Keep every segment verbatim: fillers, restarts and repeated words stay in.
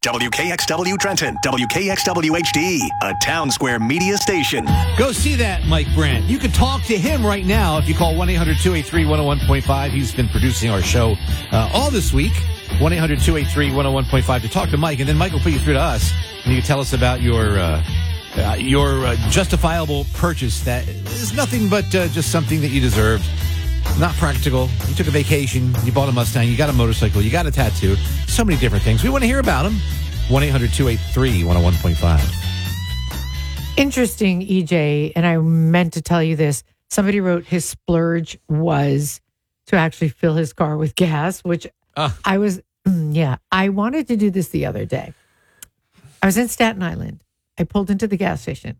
W K X W Trenton, W K X W H D, a Town Square media station. Go see that, Mike Brandt. You can talk to him right now if you call one eight hundred two eight three one oh one point five. He's been producing our show uh, all this week. one eight hundred two eight three one oh one point five to talk to Mike, and then Mike will put you through to us, and you can tell us about your uh, uh, your uh, justifiable purchase that is nothing but uh, just something that you deserved. Not practical. You took a vacation. You bought a Mustang. You got a motorcycle. You got a tattoo. So many different things. We want to hear about them. one eight hundred two eight three one oh one point five. Interesting, E J, and I meant to tell you this. Somebody wrote his splurge was to actually fill his car with gas, which uh. I was, yeah, I wanted to do this the other day. I was in Staten Island. I pulled into the gas station.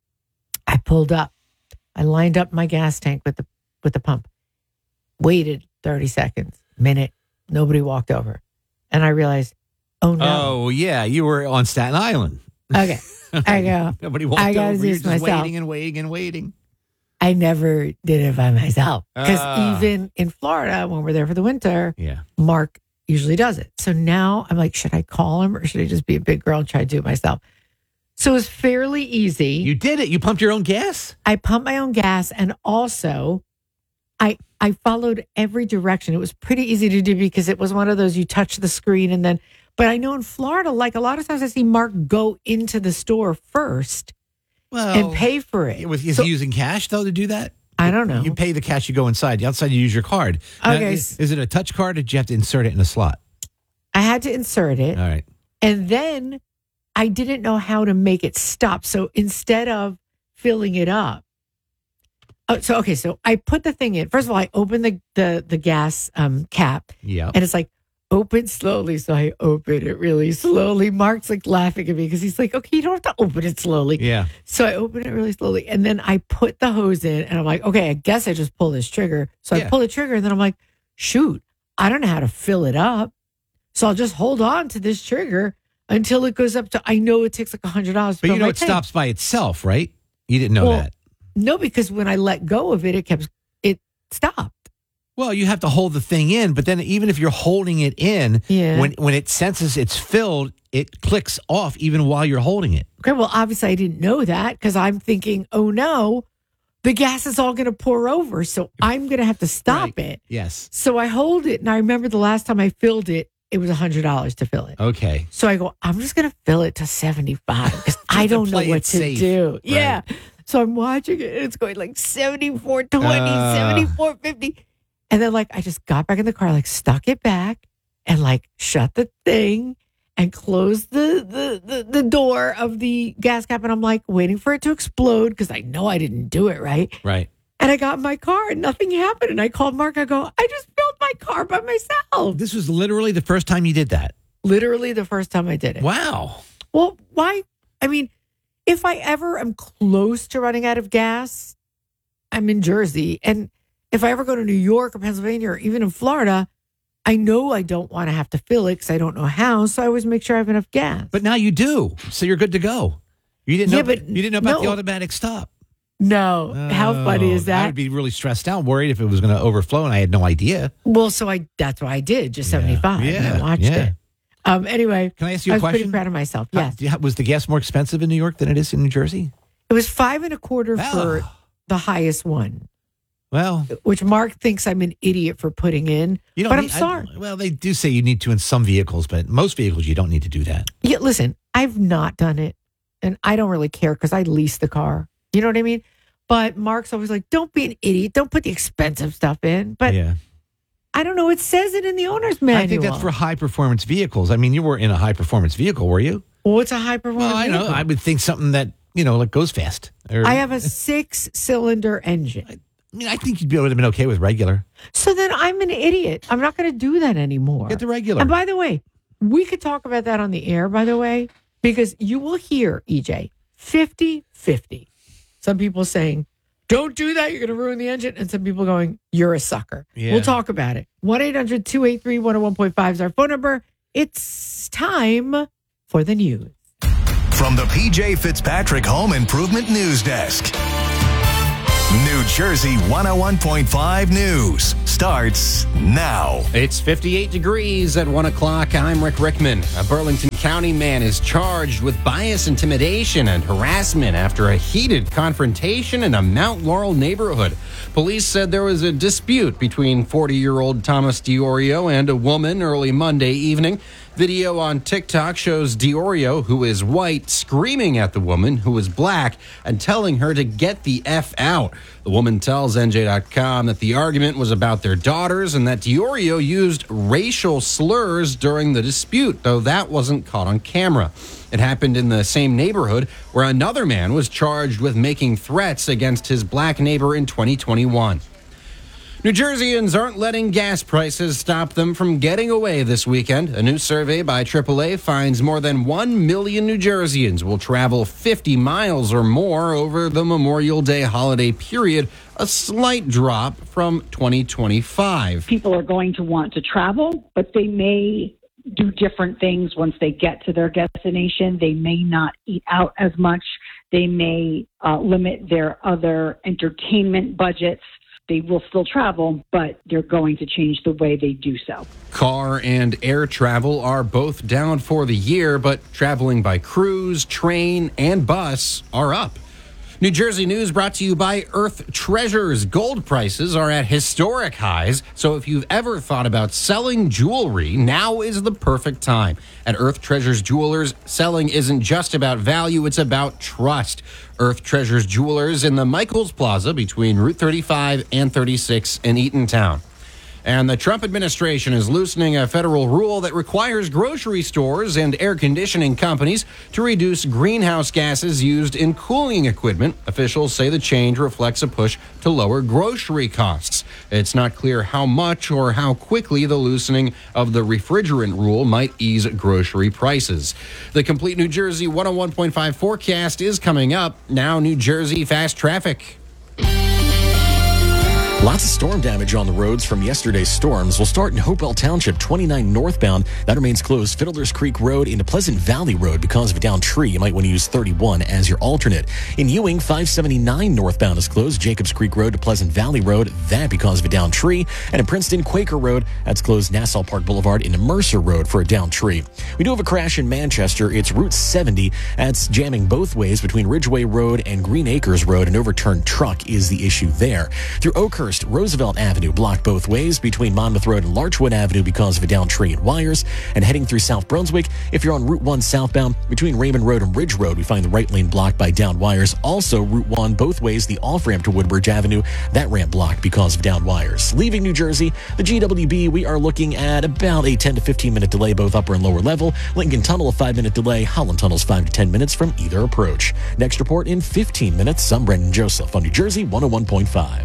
I pulled up. I lined up my gas tank with the with the pump. Waited thirty seconds, minute. Nobody walked over. And I realized, oh, no. Oh, yeah. You were on Staten Island. Okay. I go. Nobody walked I gotta over. do You're this just myself. waiting and waiting and waiting. I never did it by myself. Because Ah. even in Florida, when we're there for the winter, Yeah. Mark usually does it. So now I'm like, should I call him or should I just be a big girl and try to do it myself? So it was fairly easy. You did it. You pumped your own gas? I pumped my own gas, and also I I followed every direction. It was pretty easy to do because it was one of those you touch the screen and then, but I know in Florida, like a lot of times I see Mark go into the store first Well, and pay for it. Was, is So- he using cash, though, to do that? I don't know. You pay the cash, you go inside. The outside, you use your card. Now, Okay. is, is it a touch card or do you have to insert it in a slot? I had to insert it. All right. And then I didn't know how to make it stop. So instead of filling it up, oh, so okay, so I put the thing in. First of all, I opened the the, the gas um, cap, Yeah. and it's like open slowly. So I open it really slowly. Mark's like laughing at me because he's like, "Okay, you don't have to open it slowly." Yeah. So I open it really slowly, and then I put the hose in, and I'm like, "Okay, I guess I just pull this trigger." So Yeah. I pull the trigger, and then I'm like, "Shoot, I don't know how to fill it up." So I'll just hold on to this trigger until it goes up to, I know it takes like one hundred dollars. But you know it stops by itself, right? You didn't know Well, that. No, because when I let go of it, it kept, it stopped. Well, you have to hold the thing in, but then even if you're holding it in, Yeah. when when it senses it's filled, it clicks off even while you're holding it. Okay, well, obviously I didn't know that because I'm thinking, oh no, the gas is all going to pour over. So I'm going to have to stop Right. it. Yes. So I hold it. And I remember the last time I filled it, it was one hundred dollars to fill it. Okay. So I go, I'm just going to fill it to seventy-five because I to don't know play what it to safe. do. Right. Yeah. So I'm watching it and it's going like seventy-four twenty, Uh. seventy-four fifty. And then like I just got back in the car, like stuck it back and like shut the thing and closed the, the, the, the door of the gas cap. And I'm like waiting for it to explode because I know I didn't do it right. Right. And I got in my car and nothing happened. And I called Mark. I go, I just filled my car by myself. This was literally the first time you did that. Literally the first time I did it. Wow. Well, why? I mean, if I ever am close to running out of gas, I'm in Jersey. And if I ever go to New York or Pennsylvania or even in Florida, I know I don't want to have to fill it because I don't know how. So I always make sure I have enough gas. But now you do. So you're good to go. You didn't know Yeah, but you didn't know about no. the automatic stop. no. How funny is Oh, I that? would be really stressed out, worried if it was going to overflow and I had no idea. Well, so I that's what I did, just Yeah. seventy-five. Yeah, And I watched yeah. it. Um, anyway, Can I ask you I a was question? pretty proud of myself. How- Yes. do you- was the gas more expensive in New York than it is in New Jersey? It was five and a quarter for Oh. the highest one, Well, which Mark thinks I'm an idiot for putting in. you don't But I'm need- I- sorry. well, they do say you need to in some vehicles, but most vehicles you don't need to do that. Yeah, listen, I've not done it, and I don't really care because I lease the car. You know what I mean? But Mark's always like, "Don't be an idiot. Don't put the expensive stuff in." But yeah. I don't know. It says it in the owner's manual. I think that's for high performance vehicles. I mean, you were in a high performance vehicle, were you? What's a high performance? Well, I know. vehicle? I would think something that, you know, like goes fast. Or, I have a six-cylinder engine. I mean, I think you'd be able to have been okay with regular. So then I'm an idiot. I'm not going to do that anymore. Get the regular. And by the way, we could talk about that on the air, by the way, because you will hear, E J, fifty-fifty. Some people saying, don't do that, you're going to ruin the engine. And some people going, you're a sucker. Yeah. We'll talk about it. one eight hundred two eight three one oh one point five is our phone number. It's time for the news. From the P J Fitzpatrick Home Improvement News Desk. New Jersey one oh one point five News starts now. It's fifty-eight degrees at one o'clock. I'm Rick Rickman. A Burlington County man is charged with bias, intimidation, and harassment after a heated confrontation in a Mount Laurel neighborhood. Police said there was a dispute between forty-year-old Thomas DiOrio and a woman early Monday evening. Video on TikTok shows DiOrio, who is white, screaming at the woman, who is black, and telling her to get the F out. The woman tells N J dot com that the argument was about their daughters and that DiOrio used racial slurs during the dispute, though that wasn't caught on camera. It happened in the same neighborhood where another man was charged with making threats against his black neighbor in twenty twenty-one. New Jerseyans aren't letting gas prices stop them from getting away this weekend. A new survey by triple A finds more than one million New Jerseyans will travel fifty miles or more over the Memorial Day holiday period, a slight drop from twenty twenty-five. People are going to want to travel, but they may do different things once they get to their destination. They may not eat out as much. They may uh, limit their other entertainment budgets. They will still travel, but they're going to change the way they do so. Car and air travel are both down for the year, but traveling by cruise, train, and bus are up. New Jersey News brought to you by Earth Treasures. Gold prices are at historic highs, so if you've ever thought about selling jewelry, now is the perfect time. At Earth Treasures Jewelers, selling isn't just about value, it's about trust. Earth Treasures Jewelers in the Michaels Plaza between Route thirty-five and thirty-six in Eatontown. And the Trump administration is loosening a federal rule that requires grocery stores and air conditioning companies to reduce greenhouse gases used in cooling equipment. Officials say the change reflects a push to lower grocery costs. It's not clear how much or how quickly the loosening of the refrigerant rule might ease grocery prices. The complete New Jersey one oh one point five forecast is coming up. Now, New Jersey fast traffic. Lots of storm damage on the roads from yesterday's storms. We'll start in Hopewell Township, twenty-nine northbound. That remains closed. Fiddler's Creek Road into Pleasant Valley Road because of a downed tree. You might want to use thirty-one as your alternate. In Ewing, five seventy-nine northbound is closed. Jacobs Creek Road to Pleasant Valley Road. That because of a downed tree. And in Princeton, Quaker Road, that's closed. Nassau Park Boulevard into Mercer Road for a downed tree. We do have a crash in Manchester. It's Route seventy. That's jamming both ways between Ridgeway Road and Green Acres Road. An overturned truck is the issue there. Through Oakhurst, Roosevelt Avenue blocked both ways between Monmouth Road and Larchwood Avenue because of a downed tree and wires. And heading through South Brunswick, if you're on Route one southbound, between Raymond Road and Ridge Road, we find the right lane blocked by downed wires. Also, Route one, both ways, the off-ramp to Woodbridge Avenue, that ramp blocked because of downed wires. Leaving New Jersey, the G W B, we are looking at about a ten to fifteen minute delay, both upper and lower level. Lincoln Tunnel, a five minute delay. Holland Tunnel's five to ten minutes from either approach. Next report in fifteen minutes. I'm Brendan Joseph on New Jersey one oh one point five.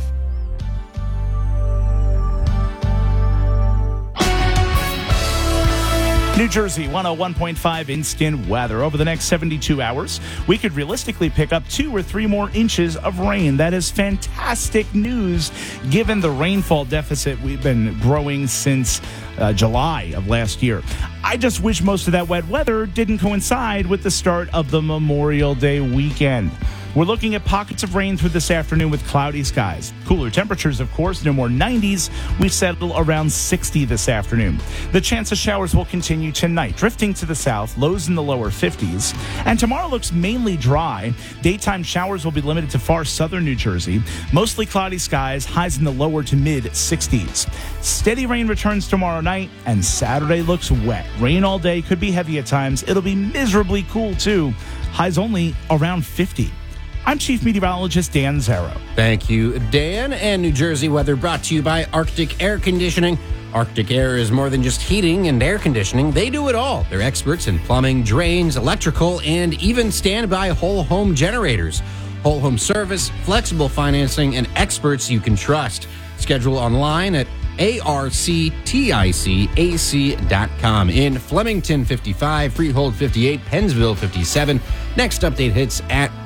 New Jersey one oh one point five instant weather. Over the next seventy-two hours, we could realistically pick up two or three more inches of rain. That is fantastic news given the rainfall deficit we've been growing since uh, July of last year. I just wish most of that wet weather didn't coincide with the start of the Memorial Day weekend. We're looking at pockets of rain through this afternoon with cloudy skies. Cooler temperatures, of course, no more nineties. We settle around sixty this afternoon. The chance of showers will continue tonight, drifting to the south, lows in the lower fifties. And tomorrow looks mainly dry. Daytime showers will be limited to far southern New Jersey. Mostly cloudy skies, highs in the lower to mid sixties. Steady rain returns tomorrow night, and Saturday looks wet. Rain all day, could be heavy at times. It'll be miserably cool, too. Highs only around fifty. I'm Chief Meteorologist Dan Zarrow. Thank you, Dan. And New Jersey weather brought to you by Arctic Air Conditioning. Arctic Air is more than just heating and air conditioning. They do it all. They're experts in plumbing, drains, electrical, and even standby whole home generators. Whole home service, flexible financing, and experts you can trust. Schedule online at A R C T I C A C dot com. In Flemington, fifty-five, Freehold, fifty-eight, Pennsville, fifty-seven. Next update hits at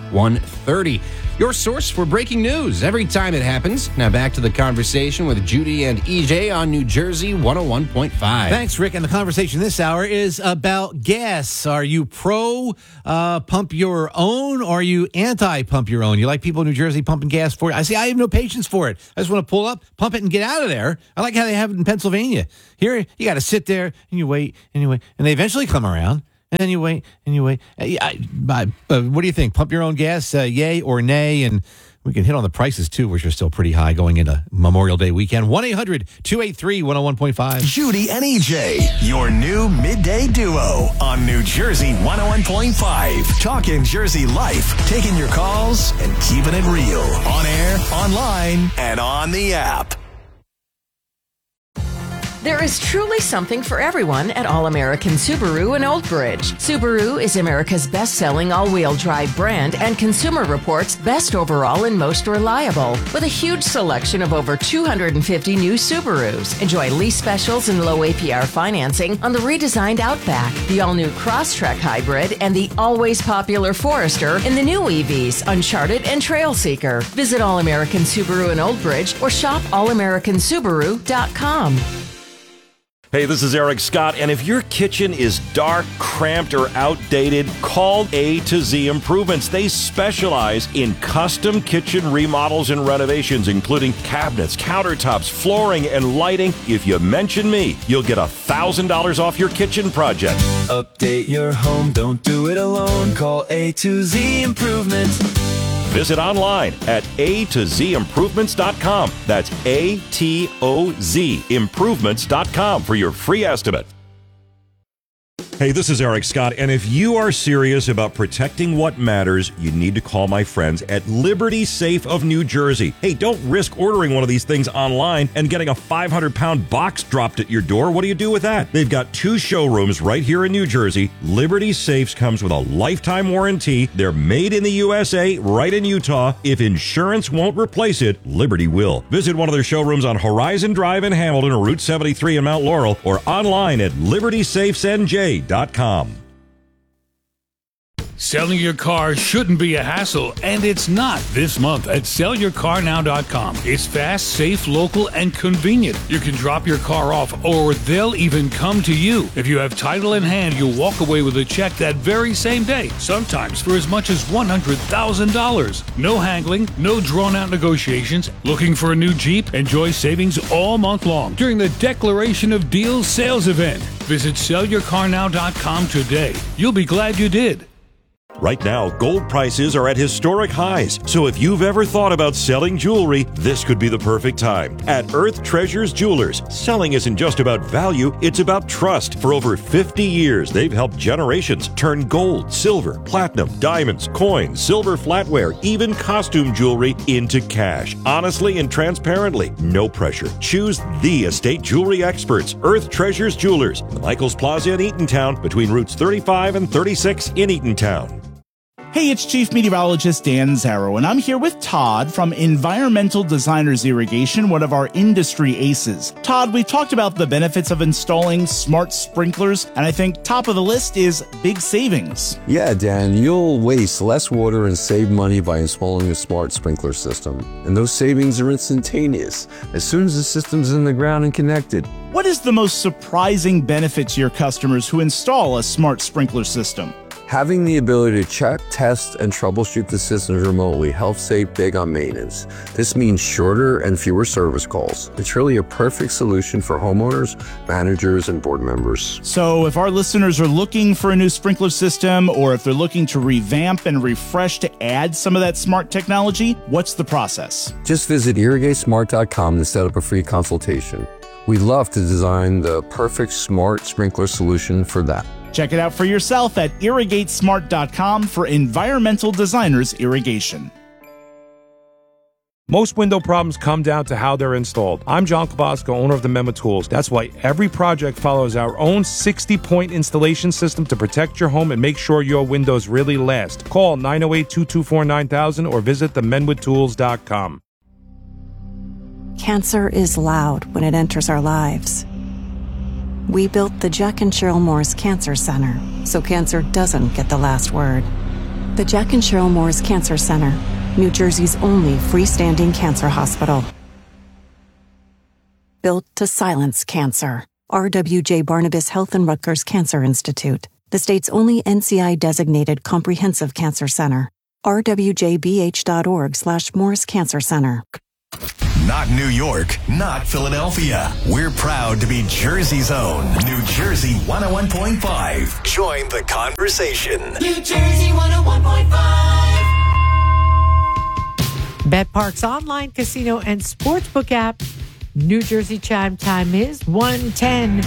one thirty. Your source for breaking news every time it happens. Now back to the conversation with Judy and E J on New Jersey one oh one point five. Thanks, Rick. And the conversation this hour is about gas. Are you pro uh, pump your own, or are you anti pump your own? You like people in New Jersey pumping gas for you? I see. I have no patience for it. I just want to pull up, pump it, and get out of there. I like how they have it in Pennsylvania. Here, you got to sit there and you wait and you wait, and they eventually come around. And then you wait, and you wait. Uh, I, I, uh, what do you think? Pump your own gas, uh, yay or nay? And we can hit on the prices, too, which are still pretty high going into Memorial Day weekend. one eight hundred two eight three one oh one point five. Judy and E J, your new midday duo on New Jersey one oh one point five. Talking Jersey life, taking your calls and keeping it real. On air, online, and on the app. There is truly something for everyone at All-American Subaru in Old Bridge. Subaru is America's best-selling all-wheel drive brand and Consumer Reports' best overall and most reliable. With a huge selection of over two hundred fifty new Subarus. Enjoy lease specials and low A P R financing on the redesigned Outback, the all-new Crosstrek Hybrid, and the always popular Forester in the new E Vs, Uncharted and Trailseeker. Visit All-American Subaru in Old Bridge or shop all american subaru dot com. Hey, this is Eric Scott, and if your kitchen is dark, cramped, or outdated, call A to Z Improvements. They specialize in custom kitchen remodels and renovations, including cabinets, countertops, flooring, and lighting. If you mention me, you'll get one thousand dollars off your kitchen project. Update your home, don't do it alone. Call A to Z Improvements. Visit online at A to Z improvements dot com. That's A T O Z improvements dot com for your free estimate. Hey, this is Eric Scott, and if you are serious about protecting what matters, you need to call my friends at Liberty Safe of New Jersey. Hey, don't risk ordering one of these things online and getting a five hundred pound box dropped at your door. What do you do with that? They've got two showrooms right here in New Jersey. Liberty Safes comes with a lifetime warranty. They're made in the U S A, right in Utah. If insurance won't replace it, Liberty will. Visit one of their showrooms on Horizon Drive in Hamilton or Route seventy-three in Mount Laurel, or online at liberty safes n j dot com. Selling your car shouldn't be a hassle, and it's not this month at sell your car now dot com. It's fast, safe, local, and convenient. You can drop your car off, or they'll even come to you. If you have title in hand, you'll walk away with a check that very same day, sometimes for as much as one hundred thousand dollars. No haggling, no drawn-out negotiations. Looking for a new Jeep? Enjoy savings all month long during the Declaration of Deals sales event. Visit sell your car now dot com today. You'll be glad you did. Right now, gold prices are at historic highs, so if you've ever thought about selling jewelry, this could be the perfect time. At Earth Treasures Jewelers, selling isn't just about value, it's about trust. For over fifty years, they've helped generations turn gold, silver, platinum, diamonds, coins, silver flatware, even costume jewelry into cash. Honestly and transparently, no pressure. Choose the estate jewelry experts, Earth Treasures Jewelers, the Michaels Plaza in Eatontown, between routes thirty-five and thirty-six in Eatontown. Hey, it's Chief Meteorologist Dan Zarrow, and I'm here with Todd from Environmental Designers Irrigation, one of our industry aces. Todd, we've talked about the benefits of installing smart sprinklers, and I think top of the list is big savings. Yeah, Dan, you'll waste less water and save money by installing a smart sprinkler system. And those savings are instantaneous as soon as the system's in the ground and connected. What is the most surprising benefit to your customers who install a smart sprinkler system? Having the ability to check, test, and troubleshoot the systems remotely helps save big on maintenance. This means shorter and fewer service calls. It's really a perfect solution for homeowners, managers, and board members. So if our listeners are looking for a new sprinkler system, or if they're looking to revamp and refresh to add some of that smart technology, what's the process? Just visit irrigate smart dot com to set up a free consultation. We'd love to design the perfect smart sprinkler solution for that. Check it out for yourself at irrigate smart dot com for Environmental Designers Irrigation. Most window problems come down to how they're installed. I'm John Kobosco, owner of the Mema Tools. That's why every project follows our own sixty point installation system to protect your home and make sure your windows really last. Call nine oh eight, two two four, nine thousand or visit the menwood tools dot com. Cancer is loud when it enters our lives. We built the Jack and Cheryl Morris Cancer Center so cancer doesn't get the last word. The Jack and Cheryl Moore's Cancer Center, New Jersey's only freestanding cancer hospital. Built to silence cancer. R W J Barnabas Health and Rutgers Cancer Institute, the state's only N C I-designated comprehensive cancer center. r w j b h dot org slash Morris Cancer Center. Not New York, not Philadelphia. We're proud to be Jersey's own New Jersey one oh one point five. Join the conversation. New Jersey one oh one point five. BetPark's online casino and sportsbook app. New Jersey chime time is one ten.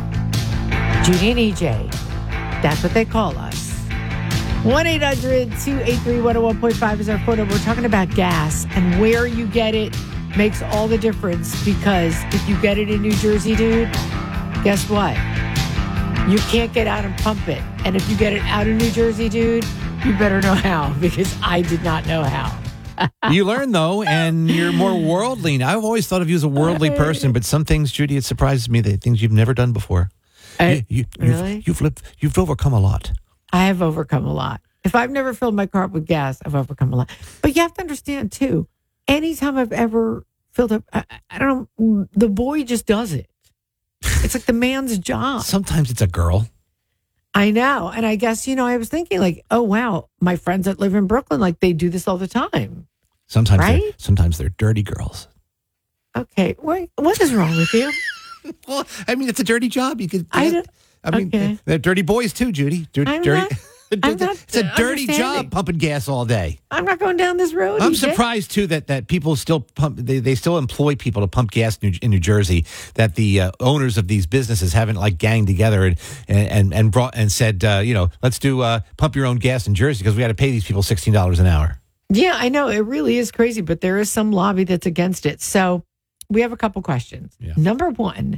Judy and E J. That's what they call us. one eight hundred two eight three one oh one point five is our phone number. We're talking about gas, and where you get it makes all the difference, because if you get it in New Jersey, dude, guess what? You can't get out and pump it. And if you get it out of New Jersey, dude, you better know how, because I did not know how. You learn, though, and you're more worldly. Now, I've always thought of you as a worldly person, but some things, Judy, it surprises me, the things you've never done before. I, you, you, really? You've, you've, lived, you've overcome a lot. I have overcome a lot. If I've never filled my car up with gas, I've overcome a lot. But you have to understand, too, anytime I've ever filled up, I, I don't know, the boy just does it. It's like the man's job. Sometimes it's a girl. I know. And I guess, you know, I was thinking like, oh, wow, my friends that live in Brooklyn, like they do this all the time. Sometimes, right? they're, sometimes they're dirty girls. Okay. What, what is wrong with you? Well, I mean, it's a dirty job. You could. I, don't, I mean, okay. they're dirty boys too, Judy. Dirty, I'm dirty. Not, I'm not it's a dirty understanding. job pumping gas all day. I'm not going down this road. I'm E J. surprised too that, that people still pump. They, they still employ people to pump gas in New, in New Jersey. That the uh, owners of these businesses haven't like ganged together and and and brought and said, uh, you know, let's do uh, pump your own gas in Jersey because we got to pay these people sixteen dollars an hour. Yeah, I know. It really is crazy, but there is some lobby that's against it. So we have a couple questions. Yeah. Number one,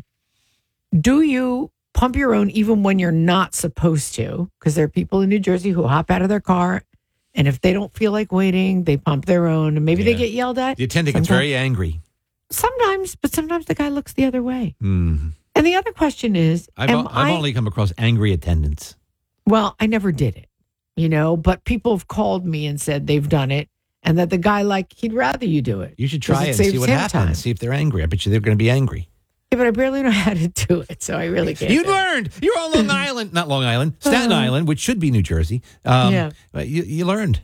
do you pump your own even when you're not supposed to? Because there are people in New Jersey who hop out of their car, and if they don't feel like waiting, they pump their own, and maybe Yeah. they get yelled at. The attendant gets Sometimes- very angry. Sometimes, but sometimes the guy looks the other way. Mm. And the other question is, I've, am I've I, only come across angry attendants. well, I never did it, you know, but people have called me and said they've done it, and that the guy, like, he'd rather you do it. You should 'Cause try it, and saves see what him happens. time. See if they're angry. I bet you they're going to be angry. Yeah, but I barely know how to do it, so I really can't. You do it. learned. You're on Long Island, not Long Island, Staten Island, which should be New Jersey. Um, Yeah. but you, you learned.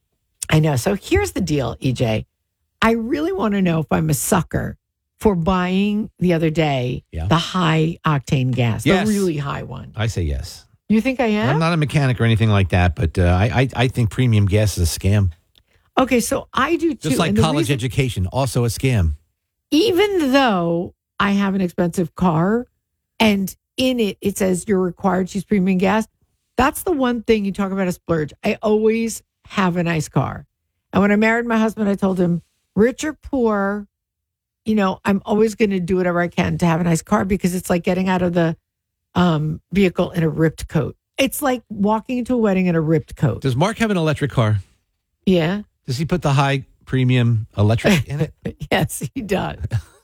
I know. So here's the deal, E J. I really want to know if I'm a sucker for buying the other day Yeah. the high octane gas, Yes. the really high one. I say yes. You think I am? I'm not a mechanic or anything like that, but uh, I, I I think premium gas is a scam. Okay, so I do too. Just like And the college reason- education, also a scam. even though I have an expensive car and in it, it says you're required to use premium gas. That's the one thing you talk about a splurge. I always have a nice car. And when I married my husband, I told him, rich or poor, you know, I'm always going to do whatever I can to have a nice car because it's like getting out of the um, vehicle in a ripped coat. It's like walking into a wedding in a ripped coat. Does Mark have an electric car? Yeah. Does he put the high premium electric in it? Yes, he does.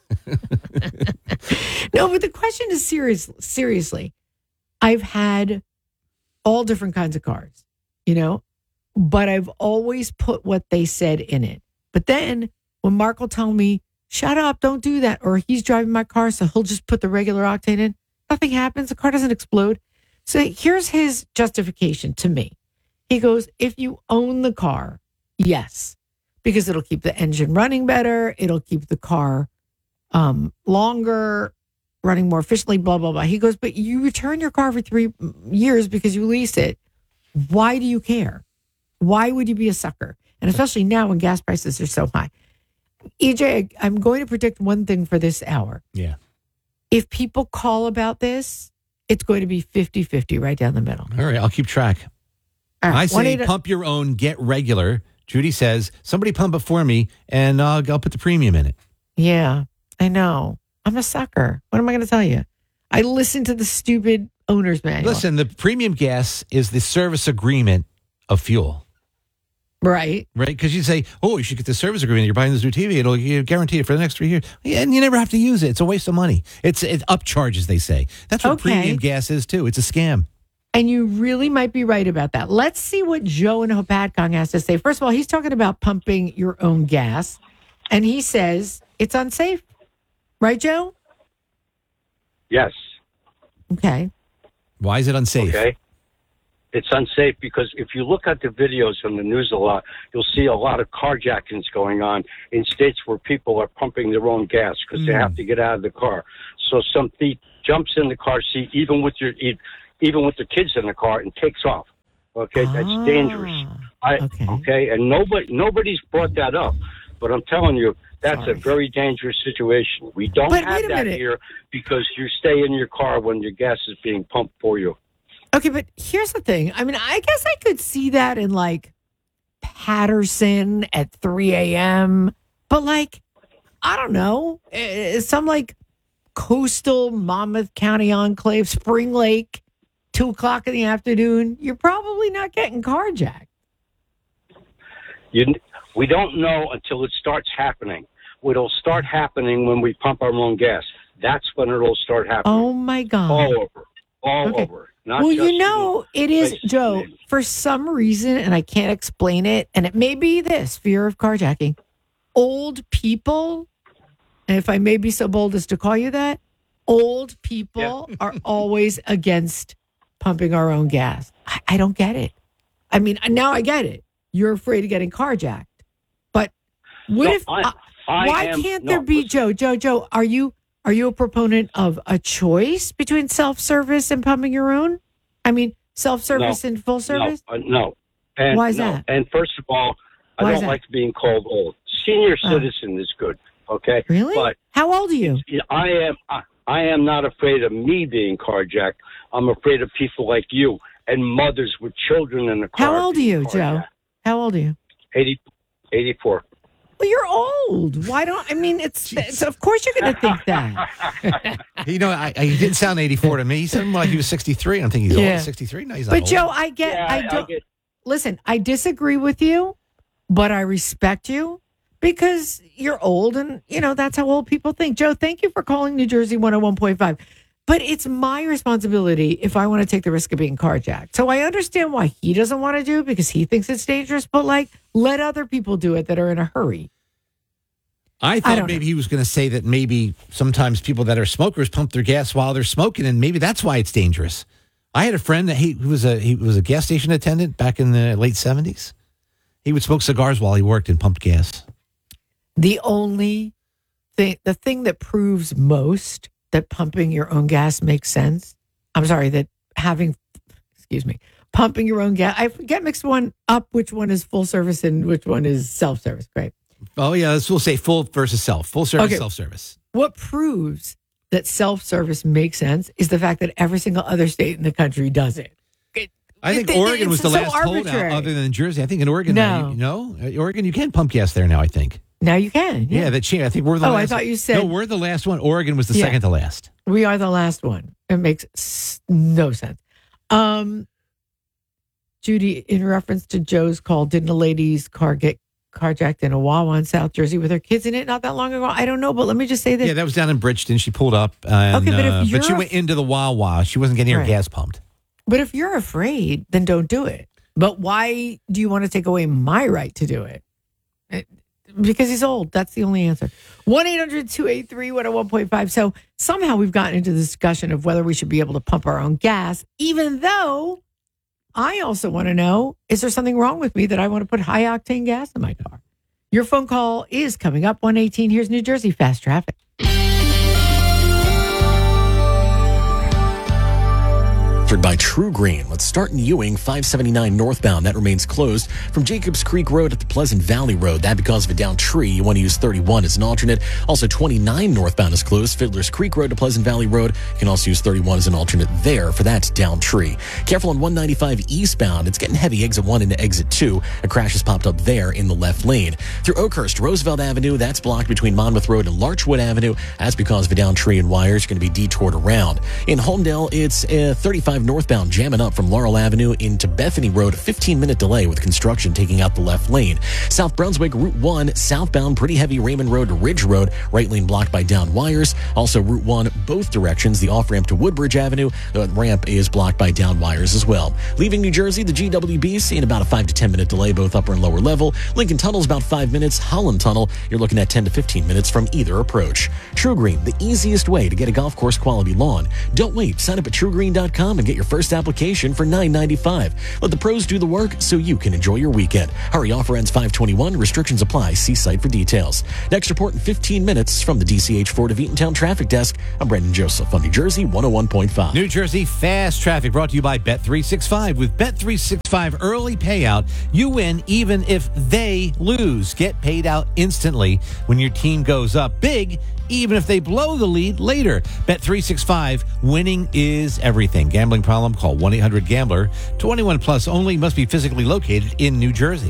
No, but the question is serious. Seriously, I've had all different kinds of cars, you know, but I've always put what they said in it. But then when Mark will tell me, shut up, don't do that, or he's driving my car, so he'll just put the regular octane in, nothing happens. The car doesn't explode. So here's his justification to me. He goes, if you own the car, yes, because it'll keep the engine running better. It'll keep the car um, longer, running more efficiently, blah, blah, blah. He goes, but you return your car for three years because you lease it. Why do you care? Why would you be a sucker? And especially now when gas prices are so high. E J, I'm going to predict one thing for this hour. Yeah. If people call about this, it's going to be fifty-fifty right down the middle. All right, I'll keep track. All right, I say one eight- pump your own, get regular. Judy says, somebody pump it for me, and uh, I'll put the premium in it. Yeah, I know. I'm a sucker. What am I going to tell you? I listen to the stupid owner's manual. Listen, the premium gas is the service agreement of fuel. Right. Right? Because you say, oh, you should get the service agreement. You're buying this new T V. It'll you guarantee it for the next three years. Yeah, and you never have to use it. It's a waste of money. It's it upcharges, they say. That's what Okay. premium gas is, too. It's a scam. And you really might be right about that. Let's see what Joe in Hopatcong has to say. First of all, he's talking about pumping your own gas, and he says it's unsafe. Right, Joe? Yes. Okay. Why is it unsafe? Okay. It's unsafe because if you look at the videos from the news a lot, you'll see a lot of carjackings going on in states where people are pumping their own gas because mm. they have to get out of the car. So some thief jumps in the car seat, even with your even with the kids in the car, and takes off. Okay, ah, that's dangerous. I, okay. okay, and nobody nobody's brought that up, but I'm telling you, that's Sorry. a very dangerous situation. We don't but have that minute. here because you stay in your car when your gas is being pumped for you. Okay, but here's the thing. I mean, I guess I could see that in like Patterson at three a.m., but like, I don't know, some like coastal Monmouth County enclave, Spring Lake, two o'clock in the afternoon, you're probably not getting carjacked. You, we don't know until it starts happening. It'll start happening when we pump our own gas. That's when it'll start happening. Oh, my God. All over. All okay. over. Not well, just you know, it is, Joe, for some reason, and I can't explain it, and it may be this, fear of carjacking. Old people, and if I may be so bold as to call you that, old people yeah. are always against pumping our own gas. I, I don't get it. I mean, now I get it. You're afraid of getting carjacked. But what no, if, I, uh, I why am, can't no, there be, listen. Joe, Joe, Joe, are you... Are you a proponent of a choice between self-service and pumping your own? I mean, self-service no, and full service? No. Uh, no. And, Why is no. that? And first of all, I Why don't like being called old. Senior Oh. citizen is good, okay? Really? But how old are you? I am. I, I am not afraid of me being carjacked. I'm afraid of people like you and mothers with children in the car. How old are you, carjacked. Joe? How old are you? eighty, eighty-four. Well, you're old. Why don't I mean? It's, it's of course you're going to think that. You know, I, I, he didn't sound eighty-four to me. He sounded like he was sixty-three. I'm thinking he's Yeah. old. sixty-three? No, he's not But old. Joe, I get. Yeah, I I don't. get- Listen, I disagree with you, but I respect you because you're old, and you know that's how old people think. Joe, thank you for calling New Jersey one oh one point five. But it's my responsibility if I want to take the risk of being carjacked. So I understand why he doesn't want to do it because he thinks it's dangerous. But like, let other people do it that are in a hurry. I I thought don't maybe he was going to say that maybe sometimes people that are smokers pump their gas while they're smoking, and maybe that's why it's dangerous. I had a friend that he who was a he was a gas station attendant back in the late seventies. He would smoke cigars while he worked and pumped gas. The only thing, the thing that proves most that pumping your own gas makes sense. I'm sorry, that having, excuse me, pumping your own gas. I get mixed one up. Which one is full service and which one is self service? Great. Oh yeah, let's we'll say full versus self, full service, Okay. self service. What proves that self-service makes sense is the fact that every single other state in the country does it. I think It- Oregon was the it's so last holdout arbitrary. other than Jersey. I think in Oregon, No. you know, uh, Oregon, you can pump gas there now. I think. Now you can. Yeah, Yeah, that changed. I think we're the. Oh, I last, thought you said- no. We're the last one. Oregon was the Yeah. second to last. we are the last one. It makes s- no sense. Um, Judy, in reference to Joe's call, didn't a lady's car get carjacked in a Wawa in South Jersey with her kids in it not that long ago? I don't know, but let me just say this. Yeah, that was down in Bridgeton. She pulled up. And, Okay, but if uh, you're but she a- went into the Wawa. She wasn't getting her Right. gas pumped. But if you're afraid, then don't do it. But why do you want to take away my right to do it? It- Because he's old. That's the only answer. one eight hundred two eight three one oh one point five. So somehow we've gotten into the discussion of whether we should be able to pump our own gas, even though I also want to know, is there something wrong with me that I want to put high octane gas in my car? Your phone call is coming up. one eighteen. Here's New Jersey Fast Traffic. By True Green. Let's start in Ewing, five seventy-nine northbound. That remains closed from Jacobs Creek Road up to Pleasant Valley Road. That because of a downed tree. You want to use thirty-one as an alternate. Also, twenty-nine northbound is closed. Fiddler's Creek Road to Pleasant Valley Road. You can also use thirty-one as an alternate there for that downed tree. Careful on one ninety-five eastbound. It's getting heavy exit one into exit two. A crash has popped up there in the left lane. Through Oakhurst, Roosevelt Avenue, that's blocked between Monmouth Road and Larchwood Avenue. That's because of a downed tree and wires. You're going to be detoured around. In Holmdel, it's uh, thirty-five twenty-five northbound jamming up from Laurel Avenue into Bethany Road. A fifteen-minute delay with construction taking out the left lane. South Brunswick, Route one, southbound, pretty heavy Raymond Road to Ridge Road. Right lane blocked by down wires. Also, Route one, both directions. The off-ramp to Woodbridge Avenue. The ramp is blocked by down wires as well. Leaving New Jersey, the G W B seeing about a five to ten minute delay, both upper and lower level. Lincoln Tunnel's about five minutes. Holland Tunnel, you're looking at ten to fifteen minutes from either approach. TruGreen, the easiest way to get a golf course quality lawn. Don't wait. Sign up at true green dot com and get your first application for nine ninety-five. Let the pros do the work so you can enjoy your weekend. Hurry, offer ends five twenty-one. Restrictions apply. See site for details. Next report in fifteen minutes from the D C H Ford of Eatontown Traffic Desk. I'm Brendan Joseph on New Jersey one oh one point five. New Jersey Fast Traffic brought to you by Bet three sixty-five. With Bet three sixty-five early payout, you win even if they lose. Get paid out instantly when your team goes up big, even if they blow the lead later. Bet three sixty-five, winning is everything. Gambling problem? Call one eight hundred gambler. twenty-one plus only. Must be physically located in New Jersey.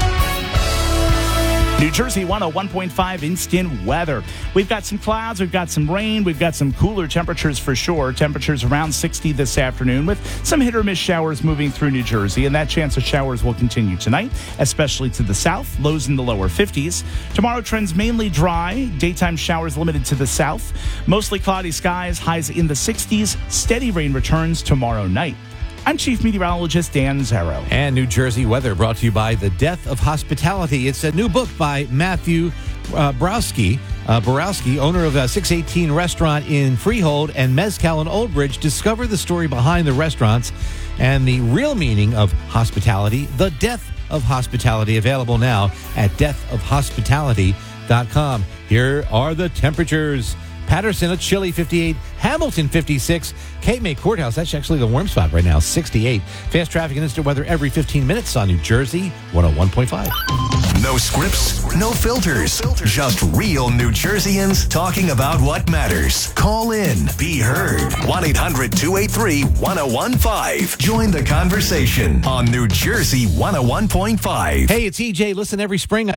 New Jersey one oh one point five instant weather. We've got some clouds, we've got some rain, we've got some cooler temperatures for sure. Temperatures around sixty this afternoon with some hit or miss showers moving through New Jersey, and that chance of showers will continue tonight, especially to the south, lows in the lower fifties. Tomorrow trends mainly dry, daytime showers limited to the south, mostly cloudy skies, highs in the sixties. Steady rain returns tomorrow night. I'm Chief Meteorologist Dan Zarrow. And New Jersey weather brought to you by The Death of Hospitality. It's a new book by Matthew uh, Borowski, uh, Borowski, owner of a six eighteen restaurant in Freehold and Mezcal in Old Bridge. Discover the story behind the restaurants and the real meaning of hospitality. The Death of Hospitality, available now at death of hospitality dot com. Here are the temperatures. Patterson, a chilly fifty-eight. Hamilton, fifty-six. Cape May Courthouse, that's actually the warm spot right now, sixty-eight. Fast traffic and instant weather every fifteen minutes on New Jersey one oh one point five. No scripts, no filters, just real New Jerseyans talking about what matters. Call in, be heard. one eight hundred two eight three one oh one five. Join the conversation on New Jersey one oh one point five. Hey, it's E J. Listen every spring.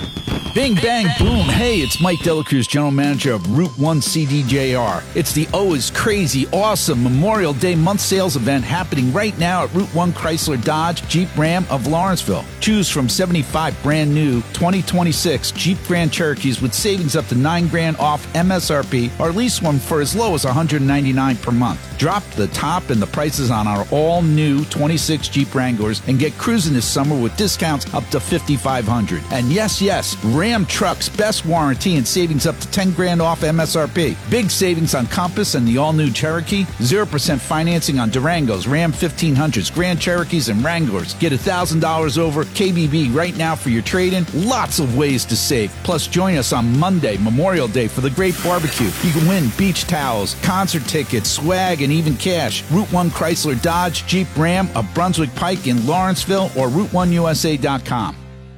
Bing, bang, boom. Hey, it's Mike Delacruz, General Manager of Route one C D J R. It's the always crazy, awesome Memorial Day month sales event happening right now at Route one Chrysler Dodge Jeep Ram of Lawrenceville. Choose from seventy-five brand new twenty twenty-six Jeep Grand Cherokees with savings up to nine grand off M S R P, or lease one for as low as one hundred ninety-nine dollars per month. Drop the top and the prices on our all-new twenty-six Jeep Wranglers and get cruising this summer with discounts up to fifty-five hundred dollars. And yes, yes, Ram Trucks, best warranty and savings up to ten grand off M S R P. Big savings on Compass and the all-new Cherokee. zero percent financing on Durangos, Ram fifteen hundreds, Grand Cherokees, and Wranglers. Get one thousand dollars over K B B right now for your trade-in. Lots of ways to save. Plus, join us on Monday, Memorial Day, for the great barbecue. You can win beach towels, concert tickets, swag, and even cash. Route one Chrysler Dodge Jeep Ram of Brunswick Pike in Lawrenceville or route one U S A dot com.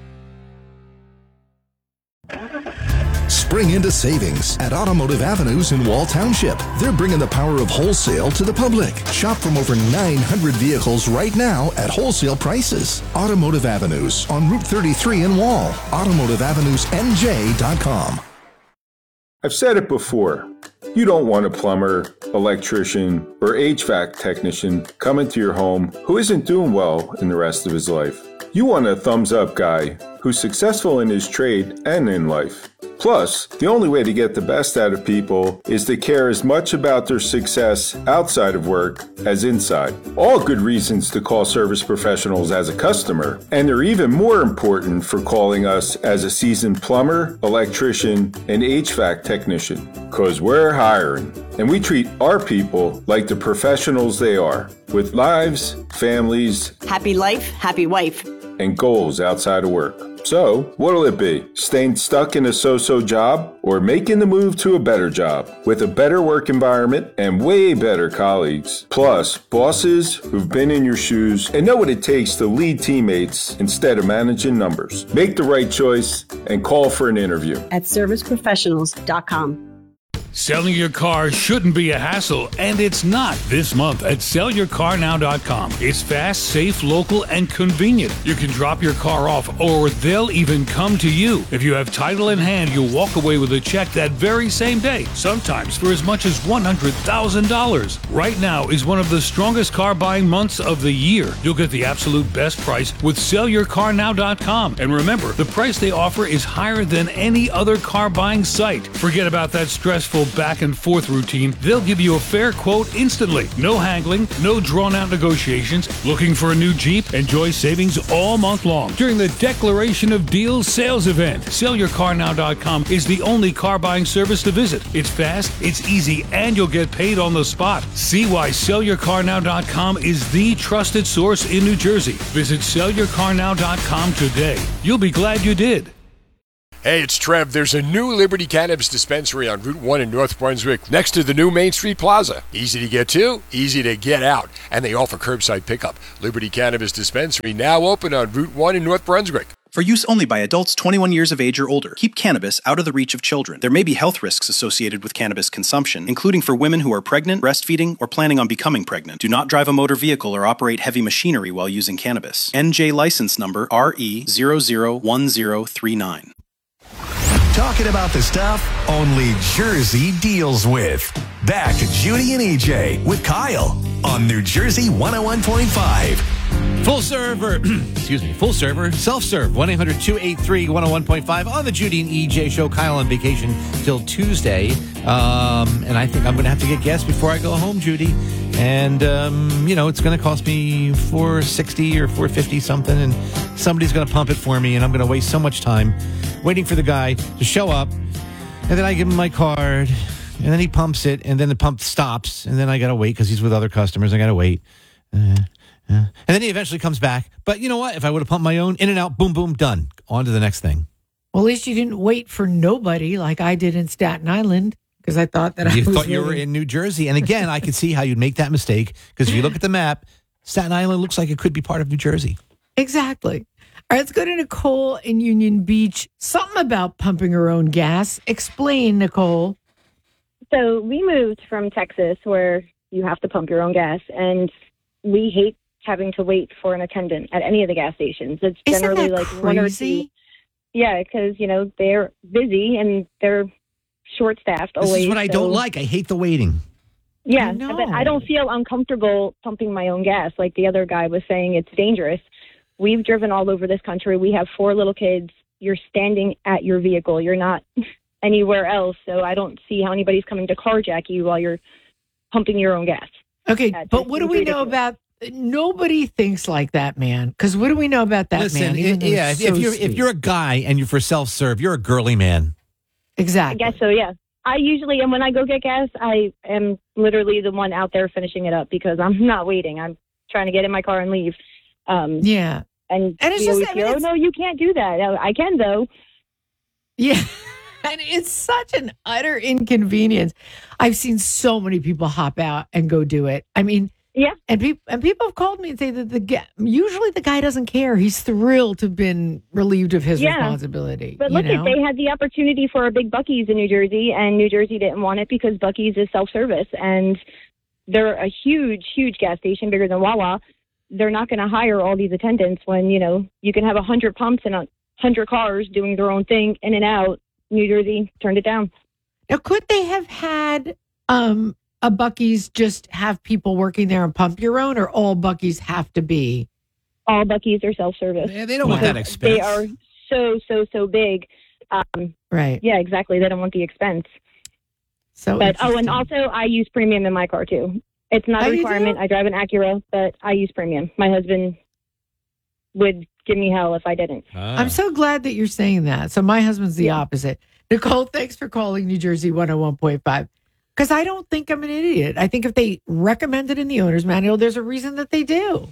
Spring into savings at Automotive Avenues in Wall Township. They're bringing the power of wholesale to the public. Shop from over nine hundred vehicles right now at wholesale prices. Automotive Avenues on Route thirty-three in Wall. automotive avenues n j dot com. I've said it before. You don't want a plumber, electrician, or H V A C technician coming to your home who isn't doing well in the rest of his life. You want a thumbs-up guy who's successful in his trade and in life. Plus, the only way to get the best out of people is to care as much about their success outside of work as inside. All good reasons to call Service Professionals as a customer, and they're even more important for calling us as a seasoned plumber, electrician, and H V A C technician. Because we're hiring, and we treat our people like the professionals they are, with lives, families, happy life, happy wife, and goals outside of work. So, what'll it be? Staying stuck in a so-so job, or making the move to a better job with a better work environment and way better colleagues? Plus, bosses who've been in your shoes and know what it takes to lead teammates instead of managing numbers. Make the right choice and call for an interview at service professionals dot com. Selling your car shouldn't be a hassle, and it's not this month at sell your car now dot com. It's fast, safe, local, and convenient. You can drop your car off, or they'll even come to you. If you have title in hand, you'll walk away with a check that very same day, sometimes for as much as one hundred thousand dollars. Right now is one of the strongest car buying months of the year. You'll get the absolute best price with sell your car now dot com. And remember, the price they offer is higher than any other car buying site. Forget about that stressful back and forth routine. They'll give you a fair quote instantly. No haggling, no drawn out negotiations. Looking for a new Jeep? Enjoy savings all month long during the Declaration of Deals sales event. sell your car now dot com is the only car buying service to visit. It's fast, it's easy, and you'll get paid on the spot. See why sell your car now dot com is the trusted source in New Jersey. Visit sell your car now dot com today. You'll be glad you did. Hey, it's Trev. There's a new Liberty Cannabis dispensary on Route one in North Brunswick next to the new Main Street Plaza. Easy to get to, easy to get out, and they offer curbside pickup. Liberty Cannabis Dispensary now open on Route one in North Brunswick. For use only by adults twenty-one years of age or older. Keep cannabis out of the reach of children. There may be health risks associated with cannabis consumption, including for women who are pregnant, breastfeeding, or planning on becoming pregnant. Do not drive a motor vehicle or operate heavy machinery while using cannabis. N J license number R E zero zero one zero three nine. Talking about the stuff only Jersey deals with. Back to Judy and E J with Kyle on New Jersey one oh one point five. Full server, excuse me, full server, self-serve, one eight hundred two eight three one oh one point five on the Judy and E J show. Kyle on vacation till Tuesday. Um, and I think I'm going to have to get gas before I go home, Judy. And, um, you know, it's going to cost me four sixty or four fifty something. And somebody's going to pump it for me. And I'm going to waste so much time waiting for the guy to show up. And then I give him my card. And then he pumps it. And then the pump stops. And then I got to wait because he's with other customers. I got to wait. Uh, uh. And then he eventually comes back. But you know what? If I would have pumped my own, in and out, boom, boom, done. On to the next thing. Well, at least you didn't wait for nobody like I did in Staten Island. Because I thought that you I was thought you really... were in New Jersey. And again, I could see how you'd make that mistake. Because if you look at the map, Staten Island looks like it could be part of New Jersey. Exactly. All right, let's go to Nicole in Union Beach. Something about pumping her own gas. Explain, Nicole. So we moved from Texas where you have to pump your own gas. And we hate having to wait for an attendant at any of the gas stations. It's Isn't generally that like crazy? one or two. Yeah, because, you know, they're busy and they're short-staffed This always. is what I so- don't like. I hate the waiting. Yeah, I know. but I don't feel uncomfortable pumping my own gas. Like the other guy was saying, it's dangerous. We've driven all over this country. We have four little kids. You're standing at your vehicle. You're not anywhere else. So I don't see how anybody's coming to carjack you while you're pumping your own gas. Okay, That but just what do seems we know ridiculous. about... Nobody thinks like that, man. Because what do we know about that Listen, man? even i- though yeah, he's if, if so you're if sweet? you're a guy and you're for self-serve, you're a girly man. Exactly. I guess so, yeah. I usually, and when I go get gas, I am literally the one out there finishing it up because I'm not waiting. I'm trying to get in my car and leave. Um, yeah. And, And it's we just- always I mean, go, oh, it's- no, you can't do that. I I can, though. Yeah. And it's such an utter inconvenience. I've seen so many people hop out and go do it. I mean, yeah. And people and people have called me and say that the guy, usually the guy doesn't care. He's thrilled to have been relieved of his Yeah. responsibility. But you look, know? at they had the opportunity for a big Buc-ee's in New Jersey, and New Jersey didn't want it because Buc-ee's is self-service, and they're a huge, huge gas station, bigger than Wawa. They're not going to hire all these attendants when, you know, you can have one hundred pumps and one hundred cars doing their own thing in and out. New Jersey turned it down. Now, could they have had um, a Buc-ee's just have people working there and pump your own, or all Buc-ee's have to be? All Buc-ee's are self-service. Yeah, they don't want that expense. They are so, so, so big. Um, right. Yeah, exactly. They don't want the expense. So, but oh, and also I use premium in my car too. It's not Oh, a you do? requirement. I drive an Acura, but I use premium. My husband would give me hell if I didn't. I'm so glad that you're saying that. So my husband's the opposite. Nicole, thanks for calling New Jersey one oh one point five. Because I don't think I'm an idiot. I think if they recommend it in the owner's manual, there's a reason that they do. All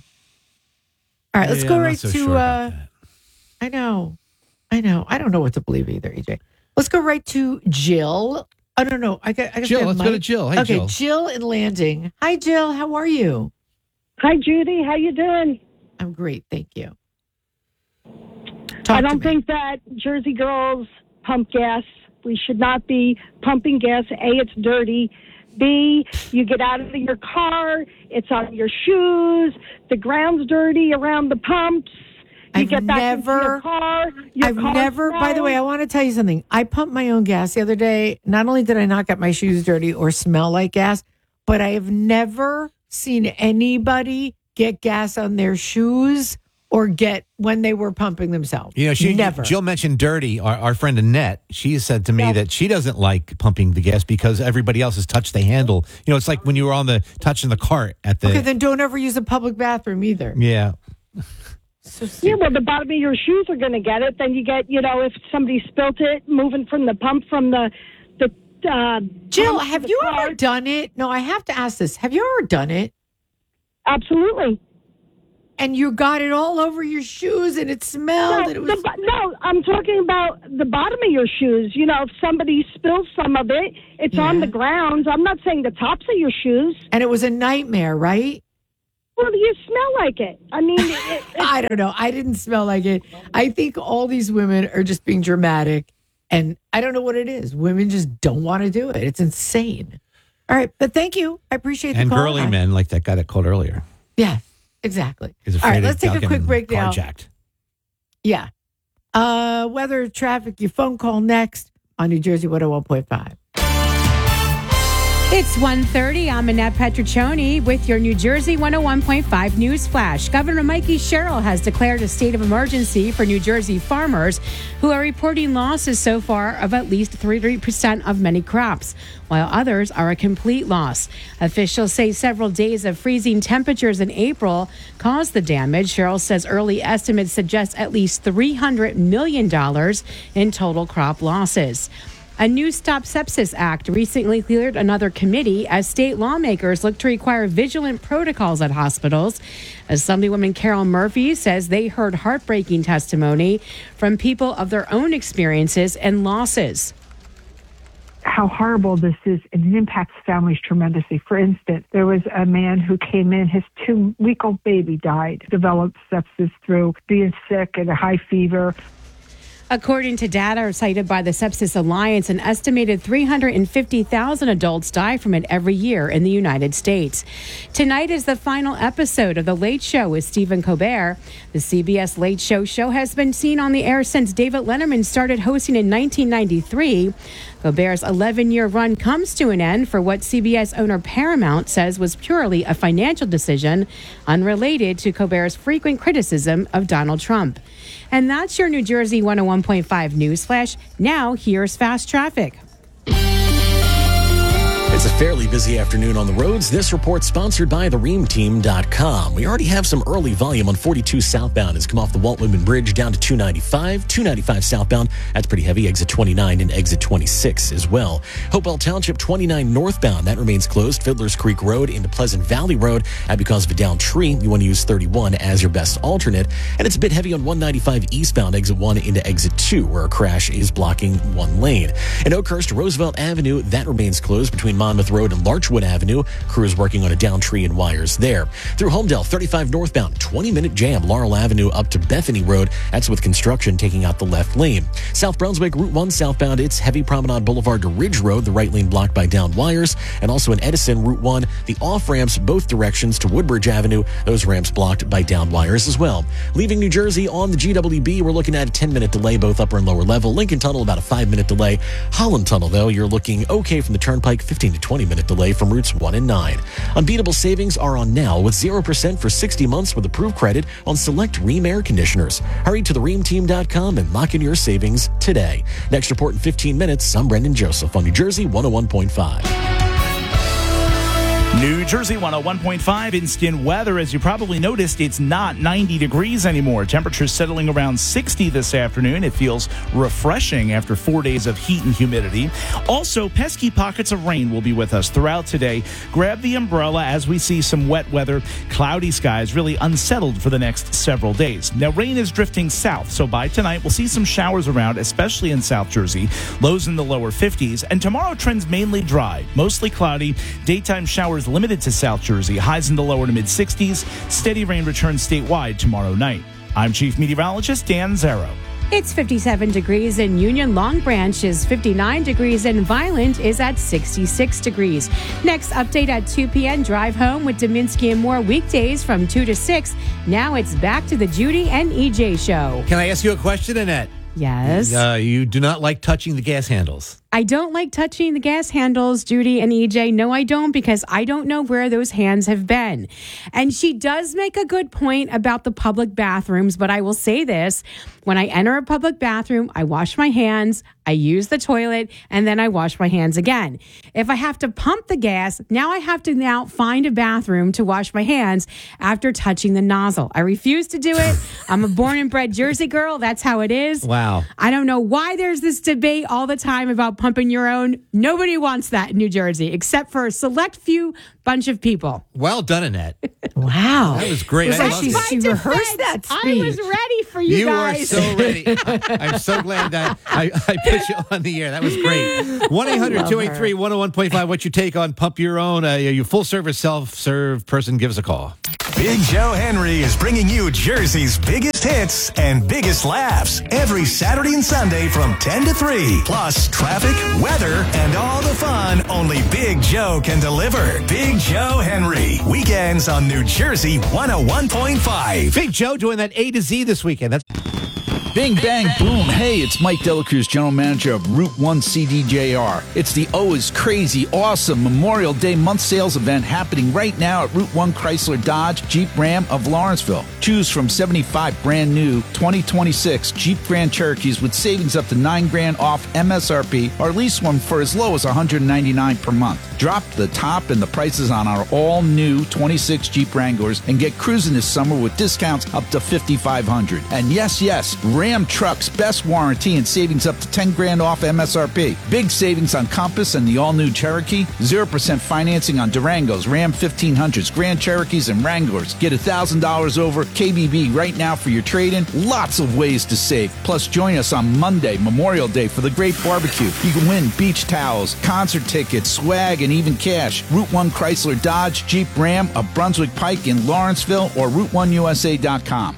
right, let's Yeah, go I'm not right so to. sure about uh, I know, I know. I don't know what to believe either, E J. Let's go right to Jill. Oh no, no. I got. I guess Jill, we have let's go to Mike. Jill. Hey, okay, Jill. Jill in Landing. Hi, Jill. How are you? Hi, Judy. How you doing? I'm great, thank you. I Talk to don't me. think that Jersey girls pump gas We should not be pumping gas. A, it's dirty. B, you get out of your car, it's on your shoes, the ground's dirty around the pumps. You I've get back never, into your car. Your I've car's never, by the way, I smells. want to tell you something. I pumped my own gas the other day. Not only did I not get my shoes dirty or smell like gas, but I have never seen anybody get gas on their shoes or get when they were pumping themselves. You know, she never. Jill mentioned dirty. Our, our friend Annette, she said to me that she doesn't like pumping the gas because everybody else has touched the handle. You know, it's like when you were on the touching the cart at the. Okay, then don't ever use a public bathroom either. Yeah. Yeah, well, the bottom of your shoes are going to get it. Then you get, you know, if somebody spilt it, moving from the pump from the the. Uh, Jill, pump to have the you car. ever done it? No, I have to ask this. Have you ever done it? Absolutely. And you got it all over your shoes, and it smelled. No, and it was the bo- no, I'm talking about the bottom of your shoes. You know, if somebody spills some of it, it's on the ground. I'm not saying the tops of your shoes. and it was a nightmare, right? Well, you smell like it. I mean, it, it, I don't know. I didn't smell like it. I think all these women are just being dramatic, and I don't know what it is. Women just don't want to do it. It's insane. All right, but thank you. I appreciate the And call. girly I- men, like that guy that called earlier. Yeah, exactly. Is All afraid right, let's of take a getting quick break now. carjacked. Yeah. Uh, weather, traffic, your phone call next on New Jersey one oh one point five. It's one thirty. I'm Annette Petriccioni with your New Jersey one oh one point five News Flash. Governor Mikey Sherrill has declared a state of emergency for New Jersey farmers who are reporting losses so far of at least thirty percent of many crops, while others are a complete loss. Officials say several days of freezing temperatures in April caused the damage. Sherrill says early estimates suggest at least three hundred million dollars in total crop losses. A new Stop Sepsis Act recently cleared another committee as state lawmakers look to require vigilant protocols at hospitals. Assemblywoman Carol Murphy says they heard heartbreaking testimony from people of their own experiences and losses. How horrible this is, and it impacts families tremendously. For instance, there was a man who came in, his two-week-old baby died, developed sepsis through being sick and a high fever. According to data cited by the Sepsis Alliance, an estimated three hundred fifty thousand adults die from it every year in the United States. Tonight is the final episode of The Late Show with Stephen Colbert. The C B S Late Show show has been seen on the air since David Letterman started hosting in nineteen ninety-three. Colbert's eleven-year run comes to an end for what C B S owner Paramount says was purely a financial decision, unrelated to Colbert's frequent criticism of Donald Trump. And that's your New Jersey one oh one point five News Flash. Now, here's Fast Traffic. It's a fairly busy afternoon on the roads. This report sponsored by the ream team dot com. We already have some early volume on forty-two southbound. It's come off the Walt Whitman Bridge down to two ninety-five. two ninety-five southbound, that's pretty heavy. Exit twenty-nine and exit twenty-six as well. Hopewell Township twenty-nine northbound, that remains closed. Fiddler's Creek Road into Pleasant Valley Road. And because of a downed tree, you want to use thirty-one as your best alternate. And it's a bit heavy on one ninety-five eastbound, exit one into exit two, where a crash is blocking one lane. In Oakhurst, Roosevelt Avenue, that remains closed between Monmouth Road and Larchwood Avenue. Crews working on a down tree and wires there. Through Homedale, thirty-five northbound, twenty-minute jam. Laurel Avenue up to Bethany Road. That's with construction taking out the left lane. South Brunswick, Route one southbound, it's heavy Promenade Boulevard to Ridge Road. The right lane blocked by down wires. And also in Edison, Route one, the off-ramps both directions to Woodbridge Avenue. Those ramps blocked by down wires as well. Leaving New Jersey on the G W B, we're looking at a ten-minute delay, both upper and lower level. Lincoln Tunnel, about a five-minute delay. Holland Tunnel, though, you're looking okay from the Turnpike, fifteen to twenty minute delay from routes one and nine. Unbeatable savings are on now with zero percent for sixty months with approved credit on select Rheem air conditioners. Hurry to the ream team dot com and lock in your savings today. Next report in fifteen minutes. I'm Brendan Joseph on New Jersey one oh one point five. New Jersey one oh one point five instant weather. As you probably noticed, it's not ninety degrees anymore. Temperatures settling around sixty this afternoon. It feels refreshing after four days of heat and humidity. Also, pesky pockets of rain will be with us throughout today. Grab the umbrella as we see some wet weather. Cloudy skies, really unsettled for the next several days. Now, rain is drifting south, so by tonight we'll see some showers around, especially in South Jersey. Lows in the lower fifties. And tomorrow trends mainly dry, mostly cloudy. Daytime showers limited to South Jersey. Highs in the lower to mid-sixties. Steady rain returns statewide tomorrow night. I'm Chief Meteorologist Dan Zero. It's fifty-seven degrees in Union. Long Branch is fifty-nine degrees and Violent is at sixty-six degrees. Next update at two p.m. Drive home with Dominski and more weekdays from two to six. Now it's back to the Judy and E J show. Can I ask you a question, Annette? Yes. Uh, you do not like touching the gas handles. I don't like touching the gas handles, Judy and E J. No, I don't, because I don't know where those hands have been. And she does make a good point about the public bathrooms, but I will say this. When I enter a public bathroom, I wash my hands, I use the toilet, and then I wash my hands again. If I have to pump the gas, now I have to now find a bathroom to wash my hands after touching the nozzle. I refuse to do it. I'm a born and bred Jersey girl. That's how it is. Wow. I don't know why there's this debate all the time about pumping your own. Nobody wants that in New Jersey, except for a select few bunch of people. Well done, Annette. Wow. That was great. It was I like loved she, it. she rehearsed that speech. I was ready for you, You guys. are so ready. I, I'm so glad that I, I put you on the air. That was great. one eight hundred two eight three one oh one point five. What's your take on Pump Your Own? Uh, your full-service, self-serve person, give us a call. Big Joe Henry is bringing you Jersey's biggest hits and biggest laughs every Saturday and Sunday from ten to three. Plus traffic, weather, and all the fun only Big Joe can deliver. Big Joe Henry. Weekends on New Jersey one oh one point five. Big Joe doing that A to Z this weekend. That's Bing, bang, boom. Hey, it's Mike Delacruz, General Manager of Route one C D J R. It's the Oh is Crazy, awesome Memorial Day month sales event happening right now at Route one Chrysler Dodge Jeep Ram of Lawrenceville. Choose from seventy-five brand new twenty twenty-six Jeep Grand Cherokees with savings up to nine grand off M S R P, or lease one for as low as one hundred ninety-nine dollars per month. Drop the top and the prices on our all-new twenty-six Jeep Wranglers and get cruising this summer with discounts up to fifty-five hundred dollars. And yes, yes, Ram Trucks, best warranty and savings up to ten grand off M S R P. Big savings on Compass and the all-new Cherokee. zero percent financing on Durangos, Ram fifteen hundreds, Grand Cherokees, and Wranglers. Get one thousand dollars over K B B right now for your trade-in. Lots of ways to save. Plus, join us on Monday, Memorial Day, for the great barbecue. You can win beach towels, concert tickets, swag, and even cash. Route one Chrysler Dodge Jeep Ram of Brunswick Pike in Lawrenceville or route one U S A dot com.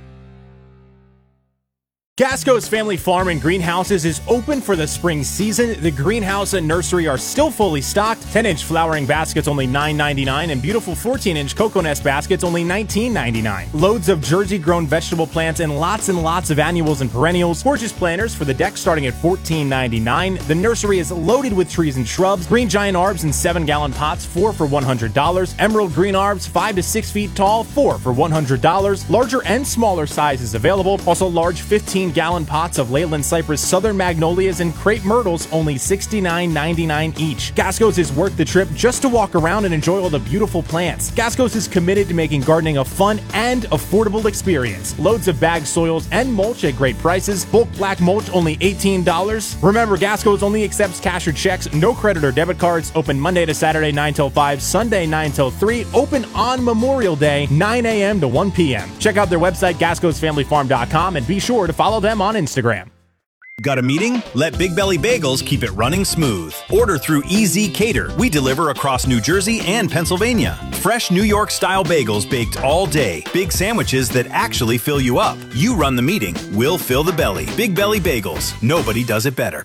Gasco's Family Farm and Greenhouses is open for the spring season. The greenhouse and nursery are still fully stocked. ten-inch flowering baskets only nine ninety-nine, and beautiful fourteen-inch cocoa nest baskets only nineteen ninety-nine. Loads of Jersey-grown vegetable plants and lots and lots of annuals and perennials. Gorgeous planters for the deck starting at fourteen ninety-nine. The nursery is loaded with trees and shrubs. Green giant arbs in seven-gallon pots, four for one hundred dollars. Emerald green arbs, five to six feet tall, four for one hundred dollars. Larger and smaller sizes available. Also large fifteen gallon pots of Leyland cypress, southern magnolias, and crepe myrtles, only sixty-nine ninety-nine each. Gasco's is worth the trip just to walk around and enjoy all the beautiful plants. Gasco's is committed to making gardening a fun and affordable experience. Loads of bagged soils and mulch at great prices. Bulk black mulch only eighteen dollars. Remember, Gasco's only accepts cash or checks, no credit or debit cards. Open Monday to Saturday nine till five, Sunday nine till three. Open on Memorial Day nine a.m. to one p.m. Check out their website, gascos family farm dot com, and be sure to follow them on Instagram. Got a meeting? Let Big Belly Bagels keep it running smooth. Order through E Z Cater. We deliver across New Jersey and Pennsylvania. Fresh New York-style bagels baked all day. Big sandwiches that actually fill you up. You run the meeting. We'll fill the belly. Big Belly Bagels. Nobody does it better.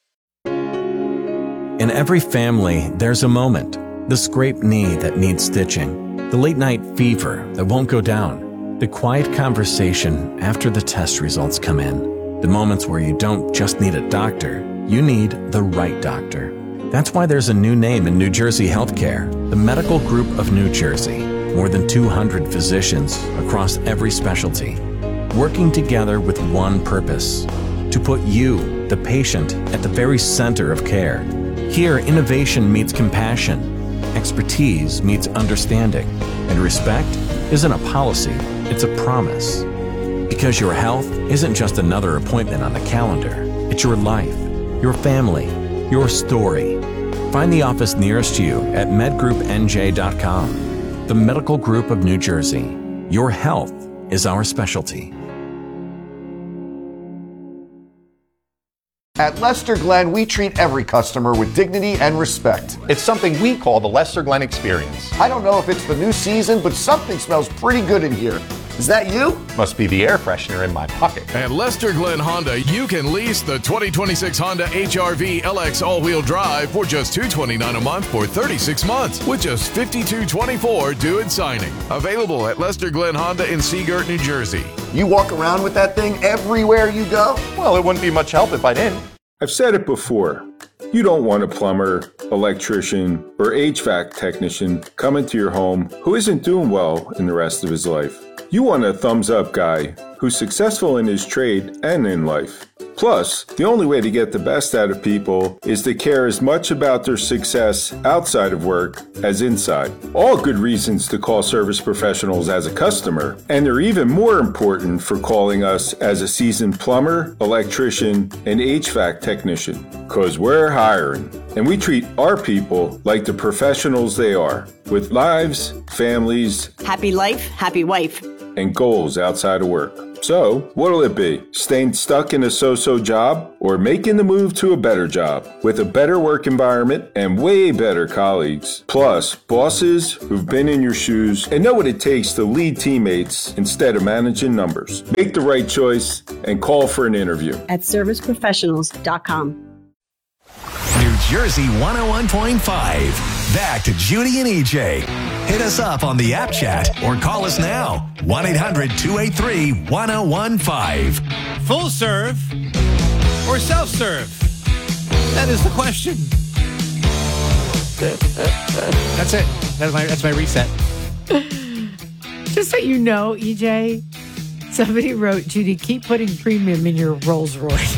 In every family, there's a moment. The scraped knee that needs stitching. The late-night fever that won't go down. The quiet conversation after the test results come in. The moments where you don't just need a doctor, you need the right doctor. That's why there's a new name in New Jersey healthcare, the Medical Group of New Jersey. More than two hundred physicians across every specialty, working together with one purpose, to put you, the patient, at the very center of care. Here, innovation meets compassion, expertise meets understanding, and respect isn't a policy, it's a promise. Because your health isn't just another appointment on the calendar. It's your life, your family, your story. Find the office nearest you at med group n j dot com. The Medical Group of New Jersey. Your health is our specialty. At Lester Glenn, we treat every customer with dignity and respect. It's something we call the Lester Glenn experience. I don't know if it's the new season, but something smells pretty good in here. Is that you? Must be the air freshener in my pocket. At Lester Glenn Honda, you can lease the twenty twenty-six Honda H R V L X all-wheel drive for just two hundred twenty-nine dollars a month for thirty-six months, with just fifty-two twenty-four due at signing. Available at Lester Glenn Honda in Seagirt, New Jersey. You walk around with that thing everywhere you go? Well, it wouldn't be much help if I didn't. I've said it before. You don't want a plumber, electrician, or H V A C technician coming to your home who isn't doing well in the rest of his life. You want a thumbs-up guy who's successful in his trade and in life. Plus, the only way to get the best out of people is to care as much about their success outside of work as inside. All good reasons to call Service Professionals as a customer, and they're even more important for calling us as a seasoned plumber, electrician, and H V A C technician. Because we're hiring, and we treat our people like the professionals they are, with lives, families, Happy life, happy wife. and goals outside of work. So, what'll it be? Staying stuck in a so-so job or making the move to a better job with a better work environment and way better colleagues? Plus, bosses who've been in your shoes and know what it takes to lead teammates instead of managing numbers. Make the right choice and call for an interview. At service professionals dot com. New Jersey one oh one point five. Back to Judy and E J. Hit us up on the app chat or call us now. one eight hundred two eight three one oh one five. Full serve or self-serve? That is the question. That's it. That's my, that's my reset. Just so you know, E J, somebody wrote, Judy, keep putting premium in your Rolls Royce.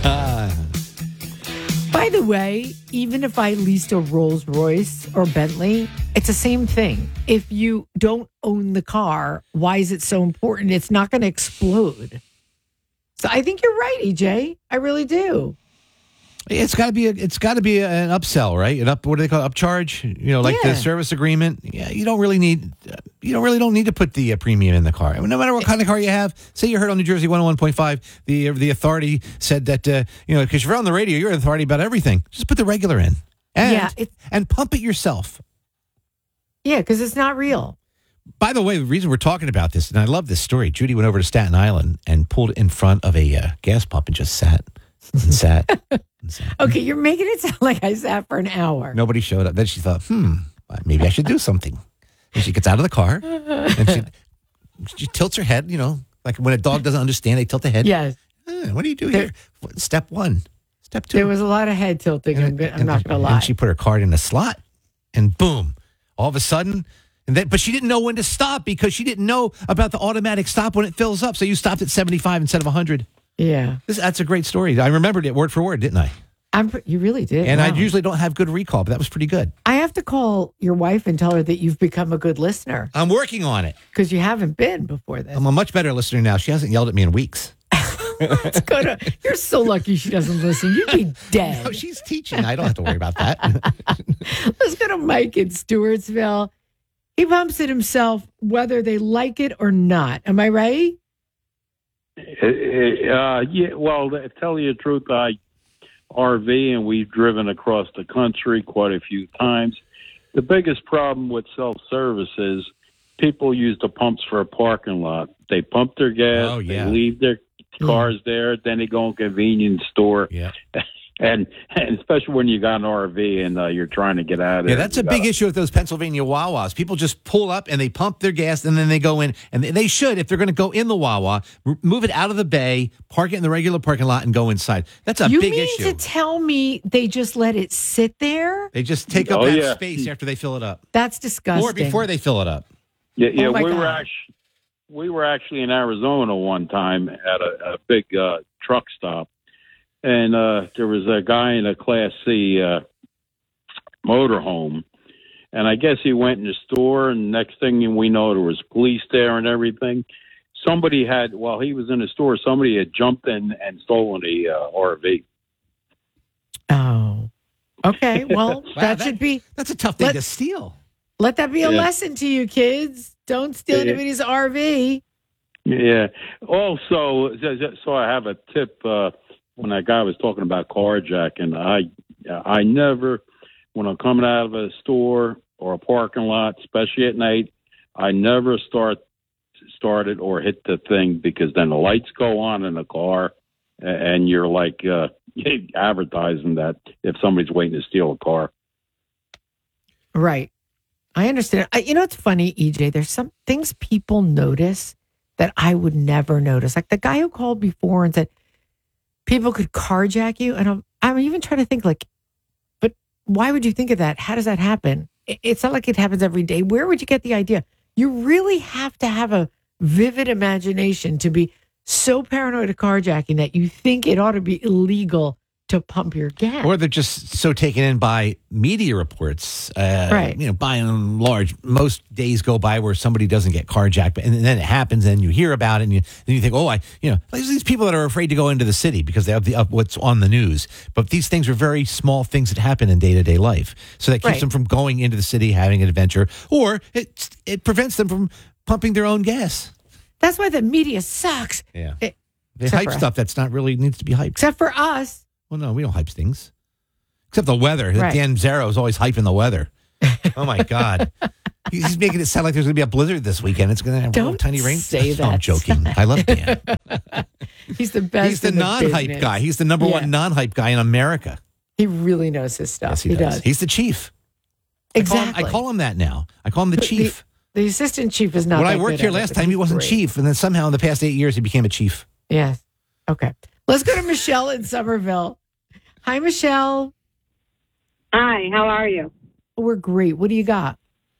By the way, even if I leased a Rolls Royce or Bentley, it's the same thing. If you don't own the car, why is it so important? It's not going to explode. So I think you're right, E J. I really do. It's got to be a, it's got to be an upsell, right? An up, what do they call it? Upcharge? You know, like Yeah. the service agreement. Yeah, you don't really need, you don't really don't need to put the uh, premium in the car. I mean, no matter what kind of car you have. Say you heard on New Jersey one oh one point five, the the authority said that uh, you know, because you're on the radio, you're an authority about everything. Just put the regular in, and Yeah, it- and pump it yourself. Yeah, because it's not real. By the way, the reason we're talking about this, and I love this story, Judy went over to Staten Island and pulled in front of a uh, gas pump and just sat and sat. Okay, you're making it sound like I sat for an hour. Nobody showed up. Then she thought, hmm, maybe I should do something. And she gets out of the car and she, she tilts her head, you know, like when a dog doesn't understand, they tilt the head. Yes. Eh, what do you do here? Step one. Step two. There was a lot of head tilting. I'm, I'm not going to lie. And she put her card in a slot and boom, all of a sudden. And then, but she didn't know when to stop because she didn't know about the automatic stop when it fills up. So you stopped at seventy-five instead of one hundred. Yeah. This, that's a great story. I remembered it word for word, didn't I? I'm, pre- you really did. And I Wow. usually don't have good recall, but that was pretty good. I have to call your wife and tell her that you've become a good listener I'm working on it. because you haven't been before this. I'm a much better listener now. She hasn't yelled at me in weeks. Let's go to, you're so lucky she doesn't listen. You'd be dead. No, she's teaching. I don't have to worry about that. Let's go to Mike in Stewartsville. He pumps it himself whether they like it or not. Am I right? Uh, yeah, well, to tell you the truth, I R V and we've driven across the country quite a few times. The biggest problem with self-service is people use the pumps for a parking lot. They pump their gas, Oh, yeah. they leave their cars there, then they go in a convenience store. Yeah. And, and especially when you got an R V and uh, you're trying to get out of Yeah, it. that's a big issue with those Pennsylvania Wawas. People just pull up and they pump their gas and then they go in. And they should, if they're going to go in the Wawa, r- move it out of the bay, park it in the regular parking lot and go inside. That's a you big mean issue. to tell me they just let it sit there? They just take up Oh, that yeah. space after they fill it up. That's disgusting. Or before they fill it up. Yeah, yeah. Oh, my we God. were actually we were actually in Arizona one time at a, a big uh, truck stop, and uh, there was a guy in a Class C uh, motorhome, and I guess he went in the store, and next thing we know, there was police there and everything. Somebody had, while he was in the store, somebody had jumped in and stolen the uh, R V. Oh, okay. Well, Wow, that, that- should be. That's a tough thing Let- to steal. Let that be a Yeah. lesson to you, kids. Don't steal Yeah. anybody's R V. Yeah. Also, so I have a tip. Uh, when that guy was talking about carjacking, I I never, when I'm coming out of a store or a parking lot, especially at night, I never start start it or hit the thing, because then the lights go on in the car, and you're like uh, advertising that if somebody's waiting to steal a car. Right. I understand. I, you know, it's funny, E J, there's some things people notice that I would never notice. Like the guy who called before and said people could carjack you. And I'm, I'm even trying to think like, but why would you think of that? How does that happen? It, it's not like it happens every day. Where would you get the idea? You really have to have a vivid imagination to be so paranoid of carjacking that you think it ought to be illegal to pump your gas. Or they're just so taken in by media reports. Uh, Right. You know, by and large, most days go by where somebody doesn't get carjacked, and then it happens, and you hear about it, and you then you think, oh, I, you know, there's these people that are afraid to go into the city because they have the of what's on the news. But these things are very small things that happen in day to day life, so that keeps Right. them from going into the city, having an adventure, or it it prevents them from pumping their own gas. That's why the media sucks. Yeah, It- they except hype for- stuff that's not really needs to be hyped. Except for us. Well, no, we don't hype things. Except the weather. Right. Dan Zero is always hyping the weather. Oh, my God. He's making it sound like there's going to be a blizzard this weekend. It's going to have a little Don't tiny rain. say No, I'm that. joking. I love Dan. He's the best. He's the in non-hype business. guy. He's the number Yeah. one non-hype guy in America. He really knows his stuff. Yes, he, does. He's the chief. Exactly. I call, him, I call him that now. I call him the The- chief. The assistant chief is not. When I that worked good here at it, last but time, he he's wasn't great. chief. And then somehow in the past eight years, he became a chief. Yes. Okay. Let's go to Michelle in Somerville. Hi, Michelle. Hi, how are you? We're great. What do you got?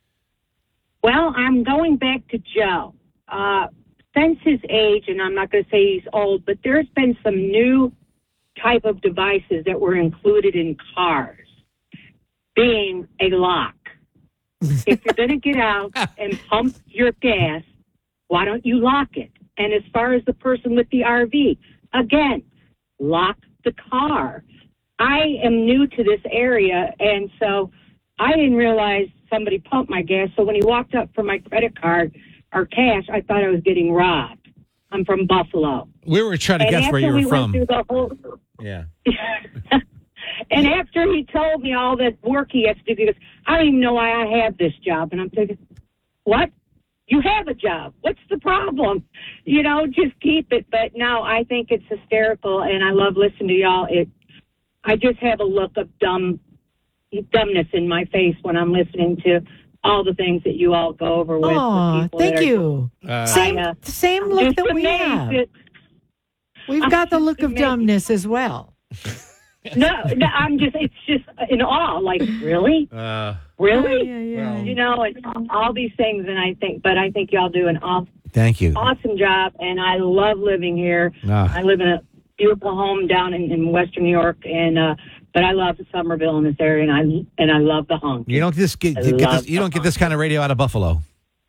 Well, I'm going back to Joe. Uh, since his age, and I'm not going to say he's old, but there's been some new type of devices that were included in cars, being a lock. If you're going to get out and pump your gas, why don't you lock it? And as far as the person with the R V, again, lock the car. I am new to this area, and so I didn't realize somebody pumped my gas. So when he walked up for my credit card or cash, I thought I was getting robbed. I'm from Buffalo. We were trying to And guess where after you we were went from. through the whole- Yeah. And after he told me all that work he has to do, he goes, I don't even know why I have this job. And I'm thinking, what? You have a job. What's the problem? You know, just keep it. But no, I think it's hysterical, and I love listening to y'all. It, I just have a look of dumb dumbness in my face when I'm listening to all the things that you all go over with. Aw, the people thank that are- you. Uh, Same, I, uh, same I'm look just that we amazed have. that- We've I'm got the just look of amazed. dumbness as well. No, no, I'm just, it's just in awe. Like, really? Uh, Really? Yeah, yeah, yeah. You know, and all these things, and I think, but I think y'all do an awesome, Thank you. awesome job, and I love living here. Ah. I live in a beautiful home down in, in Western New York, and uh, but I love Somerville in this area, and I and I love the honk. You don't just get, I get love this, you don't get this kind of radio out of Buffalo.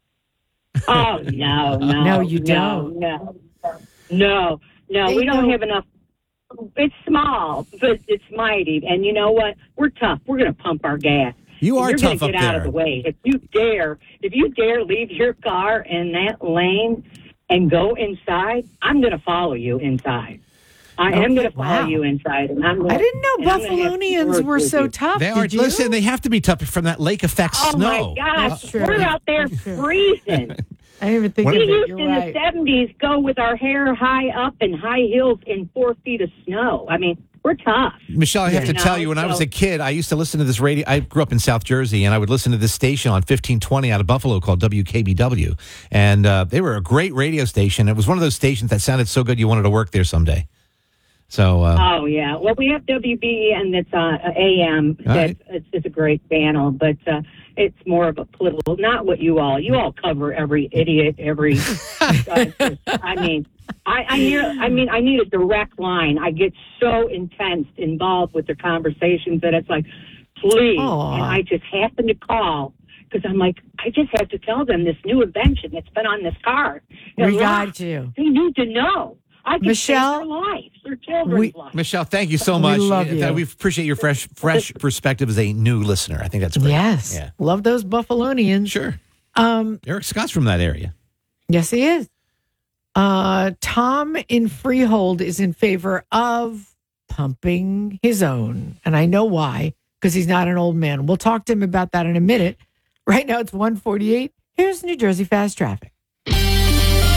Oh no, no, No, you no, don't. No, no, no. They we don't don't- have enough. It's small, but it's mighty, and you know what? We're tough. We're going to pump our gas. You And are you're tough gonna up get out there. of the way. If you dare, if you dare leave your car in that lane and go inside, I'm going to follow you inside. I am going to follow wow. you inside. And I'm gonna, I didn't know and I'm gonna have Buffalonians words were with so you. tough. They are. Did you? Listen, they have to be tough from that lake effect Oh snow. my gosh, That's true. we're out there That's true. freezing. I didn't even think When- of We it. used You're in right. the seventies go with our hair high up and high heels in four feet of snow. I mean, we're tough. Michelle, I have You to tell know, you, when I was so- a kid, I used to listen to this radio. I grew up in South Jersey, and I would listen to this station on fifteen twenty out of Buffalo called W K B W. And uh, they were a great radio station. It was one of those stations that sounded so good you wanted to work there someday. So, uh, Oh yeah, well we have W B E and it's uh, A M. All That's it's, it's a great channel, but uh, it's more of a political. Not what you all. You all cover every idiot, every. uh, I mean, I I, hear, I mean I need a direct line. I get so intense involved with the conversations that it's like, please, Aw. and I just happen to call. Because I'm like, I just have to tell them this new invention that's been on this car. We They're got lost. you. They need to know. I can Michelle, save their lives, their children's we- lives. Michelle, thank you so We much. love Uh, you. We appreciate your fresh, fresh perspective as a new listener. I think that's great. Yes. Yeah. Love those Buffalonians. Sure. Um, Eric Scott's from that area. yes, he is. Uh, Tom in Freehold is in favor of pumping his own. And I know why, because he's not an old man. We'll talk to him about that in a minute. Right now it's one forty-eight. Here's New Jersey Fast Traffic.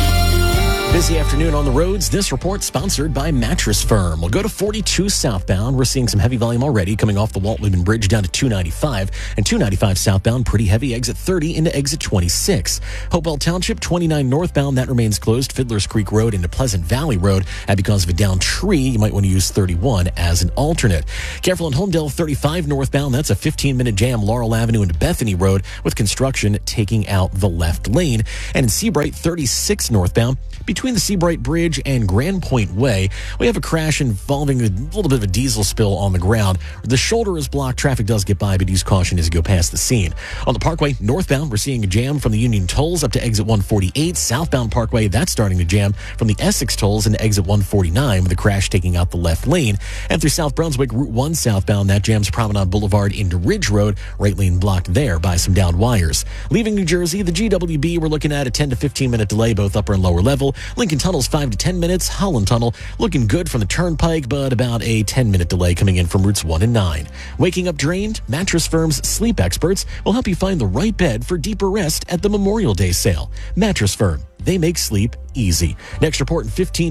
Busy afternoon on the roads. This report sponsored by Mattress Firm. We'll go to forty-two southbound. We're seeing some heavy volume already coming off the Walt Whitman Bridge down to two ninety-five. And two ninety-five southbound, pretty heavy. Exit thirty into exit twenty-six. Hopewell Township, twenty-nine northbound. That remains closed. Fiddler's Creek Road into Pleasant Valley Road. And because of a down tree, you might want to use thirty-one as an alternate. Careful in Homedale, thirty-five northbound. That's a fifteen-minute jam. Laurel Avenue into Bethany Road with construction taking out the left lane. And in Seabright, thirty-six northbound. Between the Seabright Bridge and Grand Point Way, we have a crash involving a little bit of a diesel spill on the ground. The shoulder is blocked. Traffic does get by, but use caution as you go past the scene. On the Parkway, northbound, we're seeing a jam from the Union Tolls up to exit one forty-eight. Southbound Parkway, that's starting to jam from the Essex Tolls into exit one forty-nine with a crash taking out the left lane. And through South Brunswick, Route one southbound, that jams Promenade Boulevard into Ridge Road. Right lane blocked there by some downed wires. Leaving New Jersey, the G W B, we're looking at a ten to fifteen minute delay, both upper and lower level. Lincoln Tunnel's five to ten minutes. Holland Tunnel looking good from the Turnpike, but about a ten minute delay coming in from routes one and nine. Waking up drained? Mattress Firm's sleep experts will help you find the right bed for deeper rest at the Memorial Day sale. Mattress Firm, they make sleep easy. Next report in fifteen